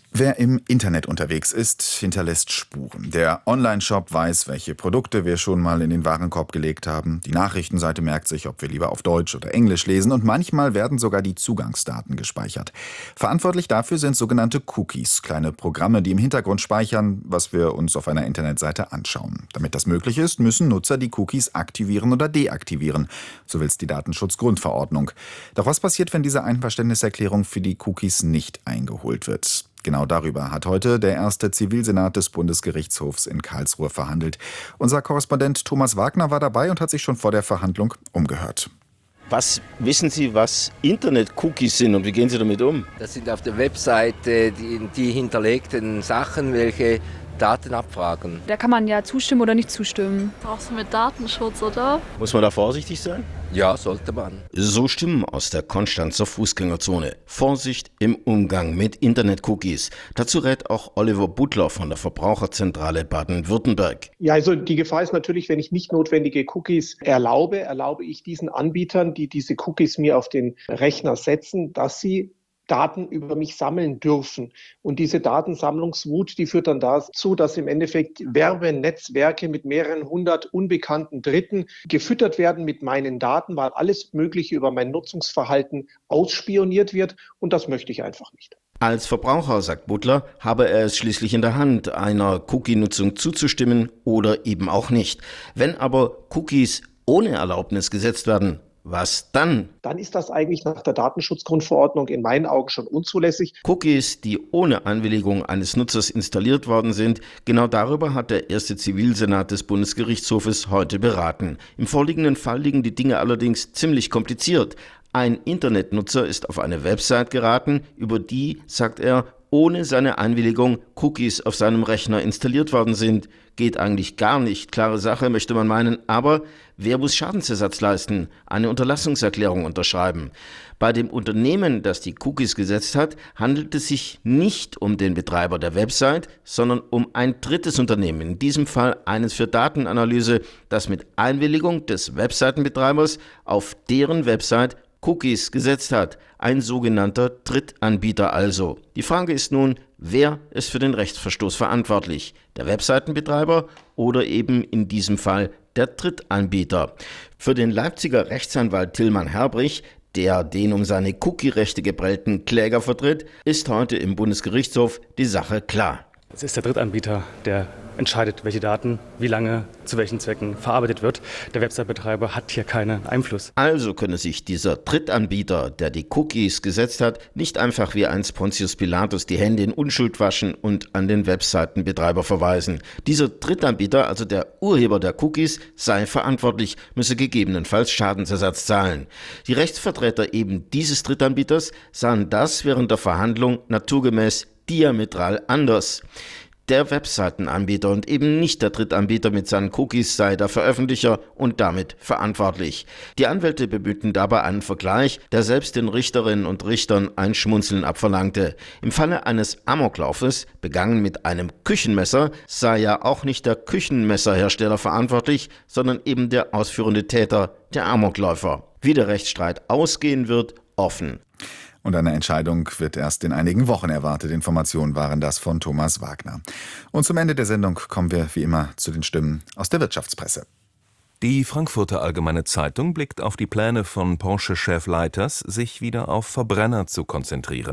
Wer im Internet unterwegs ist, hinterlässt Spuren. Der Online-Shop weiß, welche Produkte wir schon mal in den Warenkorb gelegt haben. Die Nachrichtenseite merkt sich, ob wir lieber auf Deutsch oder Englisch lesen. Und manchmal werden sogar die Zugangsdaten gespeichert. Verantwortlich dafür sind sogenannte Cookies, kleine Programme, die im Hintergrund speichern, was wir uns auf einer Internetseite anschauen. Damit das möglich ist, müssen Nutzer die Cookies aktivieren oder deaktivieren. So will es die Datenschutzgrundverordnung. Doch was passiert, wenn diese Einverständniserklärung für die Cookies nicht eingeholt wird? Genau darüber hat heute der erste Zivilsenat des Bundesgerichtshofs in Karlsruhe verhandelt. Unser Korrespondent Thomas Wagner war dabei und hat sich schon vor der Verhandlung umgehört. Was wissen Sie, was Internet-Cookies sind und wie gehen Sie damit um? Das sind auf der Webseite die hinterlegten Sachen, welche Daten abfragen. Da kann man ja zustimmen oder nicht zustimmen. Auch so mit Datenschutz, oder? Muss man da vorsichtig sein? Ja, sollte man. So Stimmen aus der Konstanzer Fußgängerzone. Vorsicht im Umgang mit Internet-Cookies. Dazu rät auch Oliver Butler von der Verbraucherzentrale Baden-Württemberg. Ja, also die Gefahr ist natürlich, wenn ich nicht notwendige Cookies erlaube ich diesen Anbietern, die diese Cookies mir auf den Rechner setzen, dass sie Daten über mich sammeln dürfen. Und diese Datensammlungswut, die führt dann dazu, dass im Endeffekt Werbenetzwerke mit mehreren hundert unbekannten Dritten gefüttert werden mit meinen Daten, weil alles Mögliche über mein Nutzungsverhalten ausspioniert wird. Und das möchte ich einfach nicht. Als Verbraucher, sagt Butler, habe er es schließlich in der Hand, einer Cookie-Nutzung zuzustimmen oder eben auch nicht. Wenn aber Cookies ohne Erlaubnis gesetzt werden, was dann? Dann ist das eigentlich nach der Datenschutzgrundverordnung in meinen Augen schon unzulässig. Cookies, die ohne Einwilligung eines Nutzers installiert worden sind, genau darüber hat der erste Zivilsenat des Bundesgerichtshofes heute beraten. Im vorliegenden Fall liegen die Dinge allerdings ziemlich kompliziert. Ein Internetnutzer ist auf eine Website geraten, über die, sagt er, ohne seine Einwilligung Cookies auf seinem Rechner installiert worden sind. Geht eigentlich gar nicht, klare Sache, möchte man meinen, aber wer muss Schadensersatz leisten? Eine Unterlassungserklärung unterschreiben. Bei dem Unternehmen, das die Cookies gesetzt hat, handelt es sich nicht um den Betreiber der Website, sondern um ein drittes Unternehmen, in diesem Fall eines für Datenanalyse, das mit Einwilligung des Webseitenbetreibers auf deren Website Cookies gesetzt hat, ein sogenannter Drittanbieter also. Die Frage ist nun, wer ist für den Rechtsverstoß verantwortlich? Der Webseitenbetreiber oder eben in diesem Fall der Drittanbieter? Für den Leipziger Rechtsanwalt Tilman Herbrich, der den um seine Cookie-Rechte geprellten Kläger vertritt, ist heute im Bundesgerichtshof die Sache klar. Es ist der Drittanbieter, der entscheidet, welche Daten, wie lange, zu welchen Zwecken verarbeitet wird. Der Website-Betreiber hat hier keinen Einfluss. Also könne sich dieser Drittanbieter, der die Cookies gesetzt hat, nicht einfach wie einst Pontius Pilatus die Hände in Unschuld waschen und an den Webseitenbetreiber verweisen. Dieser Drittanbieter, also der Urheber der Cookies, sei verantwortlich, müsse gegebenenfalls Schadensersatz zahlen. Die Rechtsvertreter eben dieses Drittanbieters sahen das während der Verhandlung naturgemäß diametral anders. Der Webseitenanbieter und eben nicht der Drittanbieter mit seinen Cookies sei der Veröffentlicher und damit verantwortlich. Die Anwälte bemühten dabei einen Vergleich, der selbst den Richterinnen und Richtern ein Schmunzeln abverlangte. Im Falle eines Amoklaufes, begangen mit einem Küchenmesser, sei ja auch nicht der Küchenmesserhersteller verantwortlich, sondern eben der ausführende Täter, der Amokläufer. Wie der Rechtsstreit ausgehen wird, offen. Und eine Entscheidung wird erst in einigen Wochen erwartet. Informationen waren das von Thomas Wagner. Und zum Ende der Sendung kommen wir wie immer zu den Stimmen aus der Wirtschaftspresse. Die Frankfurter Allgemeine Zeitung blickt auf die Pläne von Porsche-Chef Leiters, sich wieder auf Verbrenner zu konzentrieren.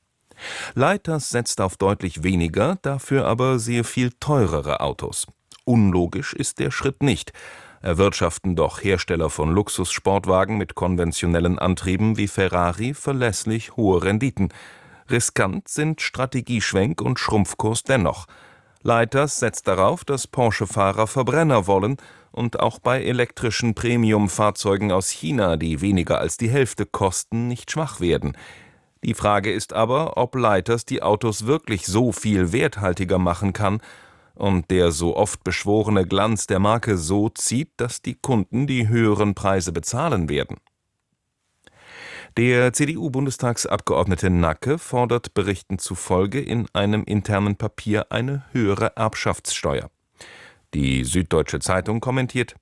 Leiters setzt auf deutlich weniger, dafür aber sehr viel teurere Autos. Unlogisch ist der Schritt nicht. Erwirtschaften doch Hersteller von Luxussportwagen mit konventionellen Antrieben wie Ferrari verlässlich hohe Renditen. Riskant sind Strategieschwenk und Schrumpfkurs dennoch. Leiters setzt darauf, dass Porsche-Fahrer Verbrenner wollen und auch bei elektrischen Premium-Fahrzeugen aus China, die weniger als die Hälfte kosten, nicht schwach werden. Die Frage ist aber, ob Leiters die Autos wirklich so viel werthaltiger machen kann und der so oft beschworene Glanz der Marke so zieht, dass die Kunden die höheren Preise bezahlen werden. Der CDU-Bundestagsabgeordnete Nacke fordert Berichten zufolge in einem internen Papier eine höhere Erbschaftssteuer. Die Süddeutsche Zeitung kommentiert: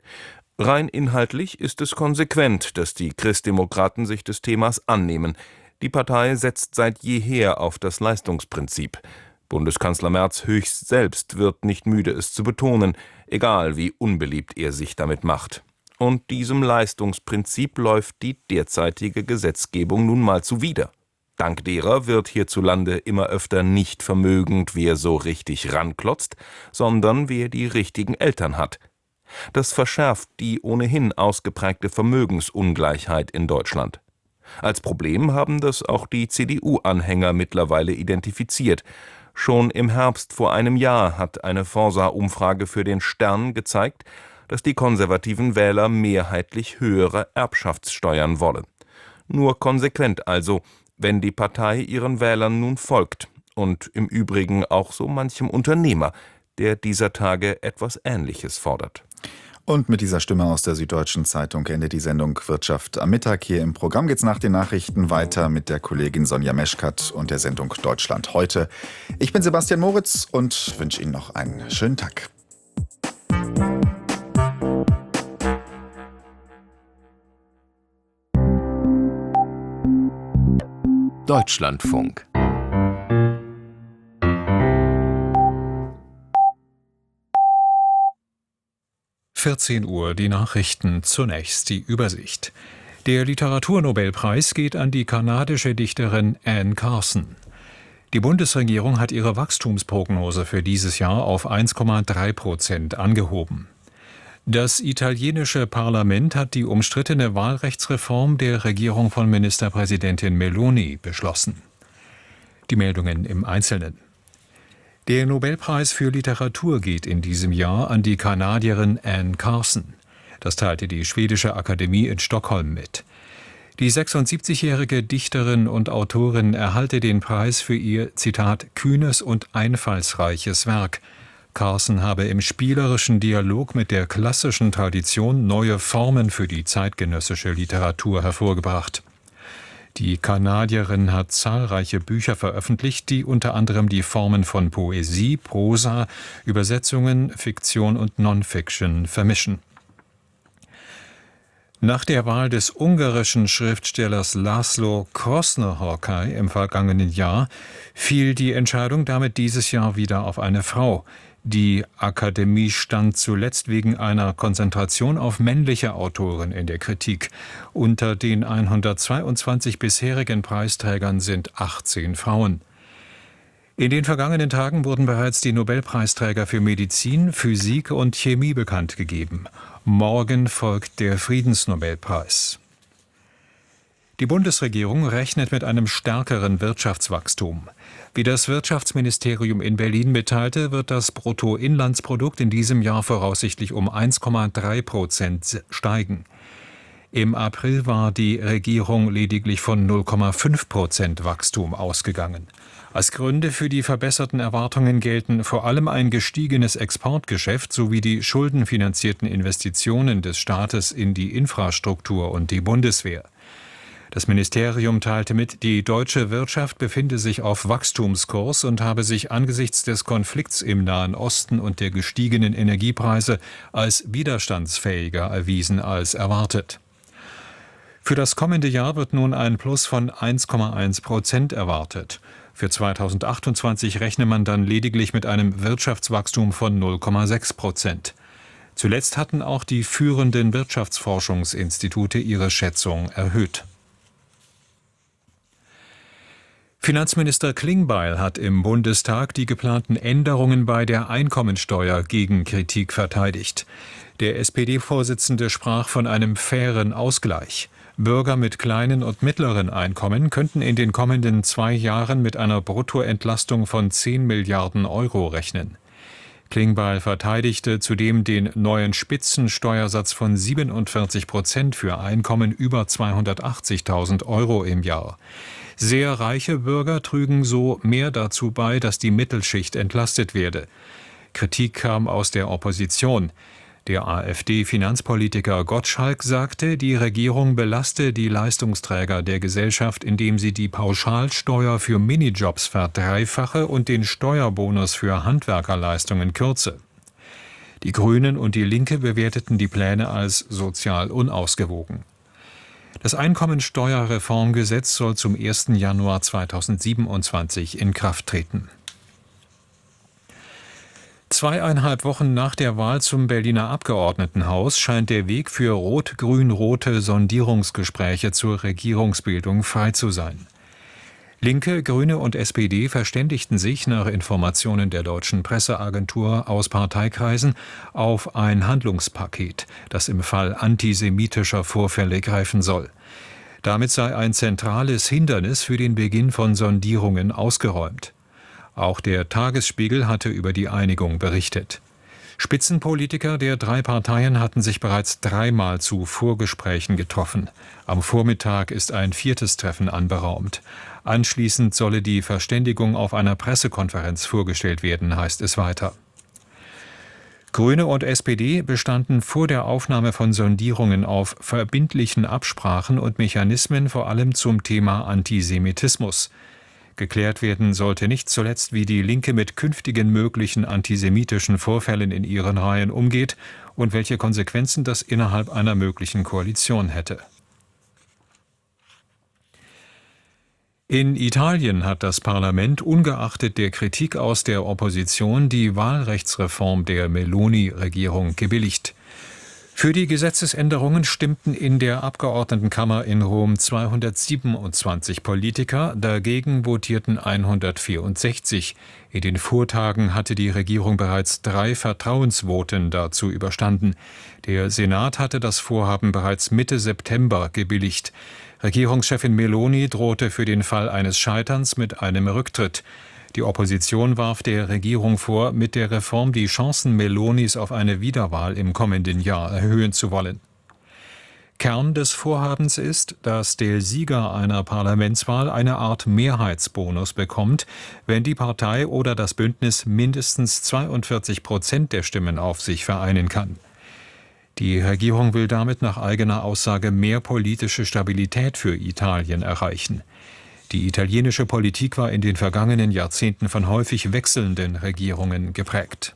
Rein inhaltlich ist es konsequent, dass die Christdemokraten sich des Themas annehmen. Die Partei setzt seit jeher auf das Leistungsprinzip. Bundeskanzler Merz höchst selbst wird nicht müde, es zu betonen, egal wie unbeliebt er sich damit macht. Und diesem Leistungsprinzip läuft die derzeitige Gesetzgebung nun mal zuwider. Dank derer wird hierzulande immer öfter nicht vermögend, wer so richtig ranklotzt, sondern wer die richtigen Eltern hat. Das verschärft die ohnehin ausgeprägte Vermögensungleichheit in Deutschland. Als Problem haben das auch die CDU-Anhänger mittlerweile identifiziert. Schon im Herbst vor einem Jahr hat eine Forsa-Umfrage für den Stern gezeigt, dass die konservativen Wähler mehrheitlich höhere Erbschaftssteuern wollen. Nur konsequent also, wenn die Partei ihren Wählern nun folgt und im Übrigen auch so manchem Unternehmer, der dieser Tage etwas Ähnliches fordert. Und mit dieser Stimme aus der Süddeutschen Zeitung endet die Sendung Wirtschaft am Mittag. Hier im Programm geht's nach den Nachrichten weiter mit der Kollegin Sonja Meschkat und der Sendung Deutschland heute. Ich bin Sebastian Moritz und wünsche Ihnen noch einen schönen Tag. Deutschlandfunk. Uhr, die Nachrichten, zunächst die Übersicht. Der Literaturnobelpreis geht an die kanadische Dichterin Anne Carson. Die Bundesregierung hat ihre Wachstumsprognose für dieses Jahr auf 1,3% angehoben. Das italienische Parlament hat die umstrittene Wahlrechtsreform der Regierung von Ministerpräsidentin Meloni beschlossen. Die Meldungen im Einzelnen. Der Nobelpreis für Literatur geht in diesem Jahr an die Kanadierin Anne Carson. Das teilte die Schwedische Akademie in Stockholm mit. Die 76-jährige Dichterin und Autorin erhalte den Preis für ihr, Zitat, kühnes und einfallsreiches Werk. Carson habe im spielerischen Dialog mit der klassischen Tradition neue Formen für die zeitgenössische Literatur hervorgebracht. Die Kanadierin hat zahlreiche Bücher veröffentlicht, die unter anderem die Formen von Poesie, Prosa, Übersetzungen, Fiktion und Non-Fiction vermischen. Nach der Wahl des ungarischen Schriftstellers László Krosznahorkai im vergangenen Jahr fiel die Entscheidung damit dieses Jahr wieder auf eine Frau. Die Akademie stand zuletzt wegen einer Konzentration auf männliche Autoren in der Kritik. Unter den 122 bisherigen Preisträgern sind 18 Frauen. In den vergangenen Tagen wurden bereits die Nobelpreisträger für Medizin, Physik und Chemie bekannt gegeben. Morgen folgt der Friedensnobelpreis. Die Bundesregierung rechnet mit einem stärkeren Wirtschaftswachstum. Wie das Wirtschaftsministerium in Berlin mitteilte, wird das Bruttoinlandsprodukt in diesem Jahr voraussichtlich um 1,3% steigen. Im April war die Regierung lediglich von 0,5% Wachstum ausgegangen. Als Gründe für die verbesserten Erwartungen gelten vor allem ein gestiegenes Exportgeschäft sowie die schuldenfinanzierten Investitionen des Staates in die Infrastruktur und die Bundeswehr. Das Ministerium teilte mit, die deutsche Wirtschaft befinde sich auf Wachstumskurs und habe sich angesichts des Konflikts im Nahen Osten und der gestiegenen Energiepreise als widerstandsfähiger erwiesen als erwartet. Für das kommende Jahr wird nun ein Plus von 1,1% erwartet. Für 2028 rechne man dann lediglich mit einem Wirtschaftswachstum von 0,6%. Zuletzt hatten auch die führenden Wirtschaftsforschungsinstitute ihre Schätzung erhöht. Finanzminister Klingbeil hat im Bundestag die geplanten Änderungen bei der Einkommensteuer gegen Kritik verteidigt. Der SPD-Vorsitzende sprach von einem fairen Ausgleich. Bürger mit kleinen und mittleren Einkommen könnten in den kommenden 2 Jahren mit einer Bruttoentlastung von 10 Milliarden Euro rechnen. Klingbeil verteidigte zudem den neuen Spitzensteuersatz von 47% für Einkommen über 280.000 Euro im Jahr. Sehr reiche Bürger trügen so mehr dazu bei, dass die Mittelschicht entlastet werde. Kritik kam aus der Opposition. Der AfD-Finanzpolitiker Gottschalk sagte, die Regierung belaste die Leistungsträger der Gesellschaft, indem sie die Pauschalsteuer für Minijobs verdreifache und den Steuerbonus für Handwerkerleistungen kürze. Die Grünen und die Linke bewerteten die Pläne als sozial unausgewogen. Das Einkommensteuerreformgesetz soll zum 1. Januar 2027 in Kraft treten. 2,5 Wochen nach der Wahl zum Berliner Abgeordnetenhaus scheint der Weg für rot-grün-rote Sondierungsgespräche zur Regierungsbildung frei zu sein. Linke, Grüne und SPD verständigten sich nach Informationen der deutschen Presseagentur aus Parteikreisen auf ein Handlungspaket, das im Fall antisemitischer Vorfälle greifen soll. Damit sei ein zentrales Hindernis für den Beginn von Sondierungen ausgeräumt. Auch der Tagesspiegel hatte über die Einigung berichtet. Spitzenpolitiker der 3 Parteien hatten sich bereits 3-mal zu Vorgesprächen getroffen. Am Vormittag ist ein 4. Treffen anberaumt. Anschließend solle die Verständigung auf einer Pressekonferenz vorgestellt werden, heißt es weiter. Grüne und SPD bestanden vor der Aufnahme von Sondierungen auf verbindlichen Absprachen und Mechanismen, vor allem zum Thema Antisemitismus. Geklärt werden sollte nicht zuletzt, wie die Linke mit künftigen möglichen antisemitischen Vorfällen in ihren Reihen umgeht und welche Konsequenzen das innerhalb einer möglichen Koalition hätte. In Italien hat das Parlament ungeachtet der Kritik aus der Opposition die Wahlrechtsreform der Meloni-Regierung gebilligt. Für die Gesetzesänderungen stimmten in der Abgeordnetenkammer in Rom 227 Politiker, dagegen votierten 164. In den Vortagen hatte die Regierung bereits 3 Vertrauensvoten dazu überstanden. Der Senat hatte das Vorhaben bereits Mitte September gebilligt. Regierungschefin Meloni drohte für den Fall eines Scheiterns mit einem Rücktritt. Die Opposition warf der Regierung vor, mit der Reform die Chancen Melonis auf eine Wiederwahl im kommenden Jahr erhöhen zu wollen. Kern des Vorhabens ist, dass der Sieger einer Parlamentswahl eine Art Mehrheitsbonus bekommt, wenn die Partei oder das Bündnis mindestens 42% der Stimmen auf sich vereinen kann. Die Regierung will damit nach eigener Aussage mehr politische Stabilität für Italien erreichen. Die italienische Politik war in den vergangenen Jahrzehnten von häufig wechselnden Regierungen geprägt.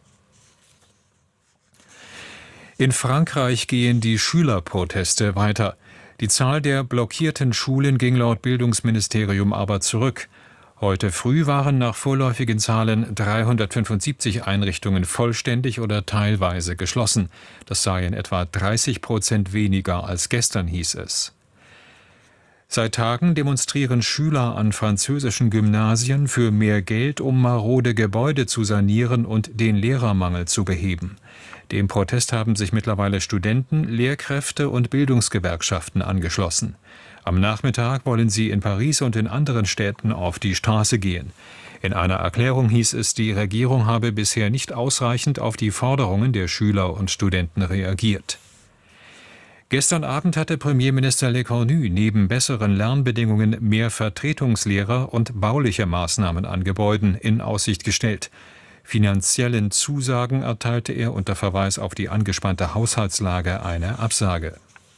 In Frankreich gehen die Schülerproteste weiter. Die Zahl der blockierten Schulen ging laut Bildungsministerium aber zurück. Heute früh waren nach vorläufigen Zahlen 375 Einrichtungen vollständig oder teilweise geschlossen. Das seien etwa 30% weniger als gestern, hieß es. Seit Tagen demonstrieren Schüler an französischen Gymnasien für mehr Geld, um marode Gebäude zu sanieren und den Lehrermangel zu beheben. Dem Protest haben sich mittlerweile Studenten, Lehrkräfte und Bildungsgewerkschaften angeschlossen. Am Nachmittag wollen sie in Paris und in anderen Städten auf die Straße gehen. In einer Erklärung hieß es, die Regierung habe bisher nicht ausreichend auf die Forderungen der Schüler und Studenten reagiert. Gestern Abend hatte Premierminister Lecornu neben besseren Lernbedingungen mehr Vertretungslehrer und bauliche Maßnahmen an Gebäuden in Aussicht gestellt. Finanziellen Zusagen erteilte er unter Verweis auf die angespannte Haushaltslage eine Absage.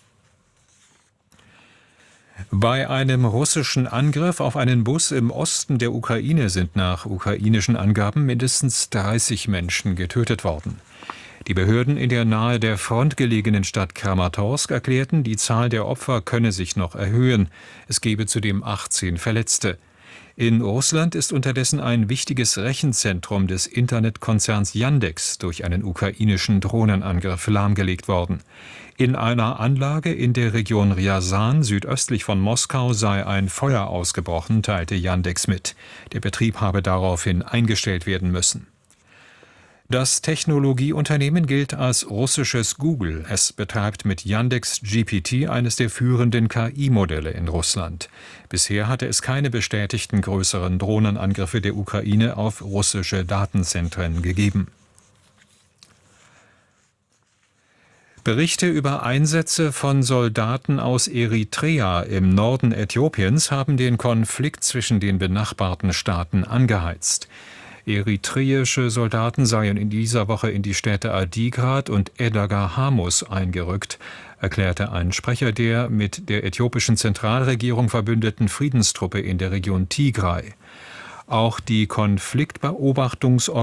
Bei einem russischen Angriff auf einen Bus im Osten der Ukraine sind nach ukrainischen Angaben mindestens 30 Menschen getötet worden. Die Behörden in der nahe der Front gelegenen Stadt Kramatorsk erklärten, die Zahl der Opfer könne sich noch erhöhen. Es gebe zudem 18 Verletzte. In Russland ist unterdessen ein wichtiges Rechenzentrum des Internetkonzerns Yandex durch einen ukrainischen Drohnenangriff lahmgelegt worden. In einer Anlage in der Region Ryazan südöstlich von Moskau sei ein Feuer ausgebrochen, teilte Yandex mit. Der Betrieb habe daraufhin eingestellt werden müssen. Das Technologieunternehmen gilt als russisches Google. Es betreibt mit Yandex GPT eines der führenden KI-Modelle in Russland. Bisher hatte es keine bestätigten größeren Drohnenangriffe der Ukraine auf russische Datenzentren gegeben. Berichte über Einsätze von Soldaten aus Eritrea im Norden Äthiopiens haben den Konflikt zwischen den benachbarten Staaten angeheizt. Eritreische Soldaten seien in dieser Woche in die Städte Adigrat und Edgar-Hamus eingerückt, erklärte ein Sprecher der mit der äthiopischen Zentralregierung verbündeten Friedenstruppe in der Region Tigray. Auch die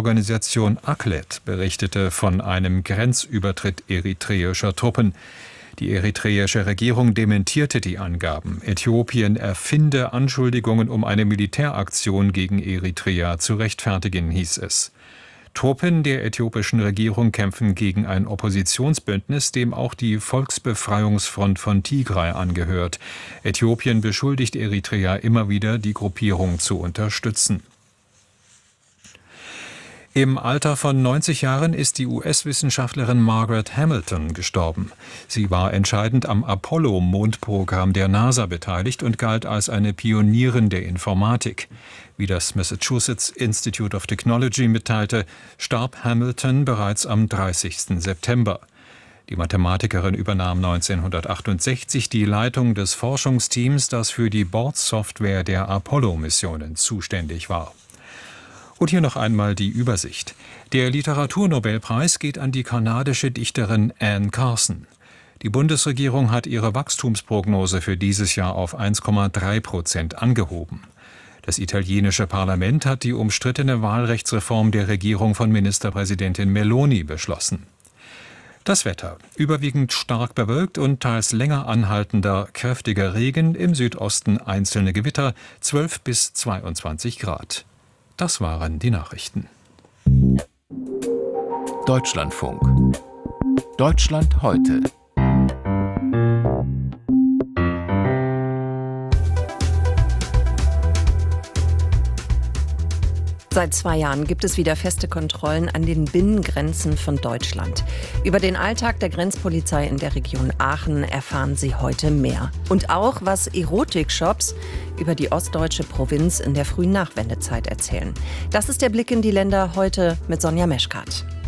Konfliktbeobachtungsorganisation ACLED berichtete von einem Grenzübertritt eritreischer Truppen. Die eritreische Regierung dementierte die Angaben. Äthiopien erfinde Anschuldigungen, um eine Militäraktion gegen Eritrea zu rechtfertigen, hieß es. Truppen der äthiopischen Regierung kämpfen gegen ein Oppositionsbündnis, dem auch die Volksbefreiungsfront von Tigray angehört. Äthiopien beschuldigt Eritrea immer wieder, die Gruppierung zu unterstützen. Im Alter von 90 Jahren ist die US-Wissenschaftlerin Margaret Hamilton gestorben. Sie war entscheidend am Apollo-Mondprogramm der NASA beteiligt und galt als eine Pionierin der Informatik. Wie das Massachusetts Institute of Technology mitteilte, starb Hamilton bereits am 30. September. Die Mathematikerin übernahm 1968 die Leitung des Forschungsteams, das für die Bordsoftware der Apollo-Missionen zuständig war. Und hier noch einmal die Übersicht. Der Literaturnobelpreis geht an die kanadische Dichterin Anne Carson. Die Bundesregierung hat ihre Wachstumsprognose für dieses Jahr auf 1,3% angehoben. Das italienische Parlament hat die umstrittene Wahlrechtsreform der Regierung von Ministerpräsidentin Meloni beschlossen. Das Wetter: überwiegend stark bewölkt und teils länger anhaltender, kräftiger Regen, im Südosten einzelne Gewitter, 12 bis 22 Grad. Das waren die Nachrichten. Deutschlandfunk. Deutschland heute. Seit 2 Jahren gibt es wieder feste Kontrollen an den Binnengrenzen von Deutschland. Über den Alltag der Grenzpolizei in der Region Aachen erfahren Sie heute mehr. Und auch, was Erotikshops über die ostdeutsche Provinz in der frühen Nachwendezeit erzählen. Das ist der Blick in die Länder heute mit Sonja Meschkat.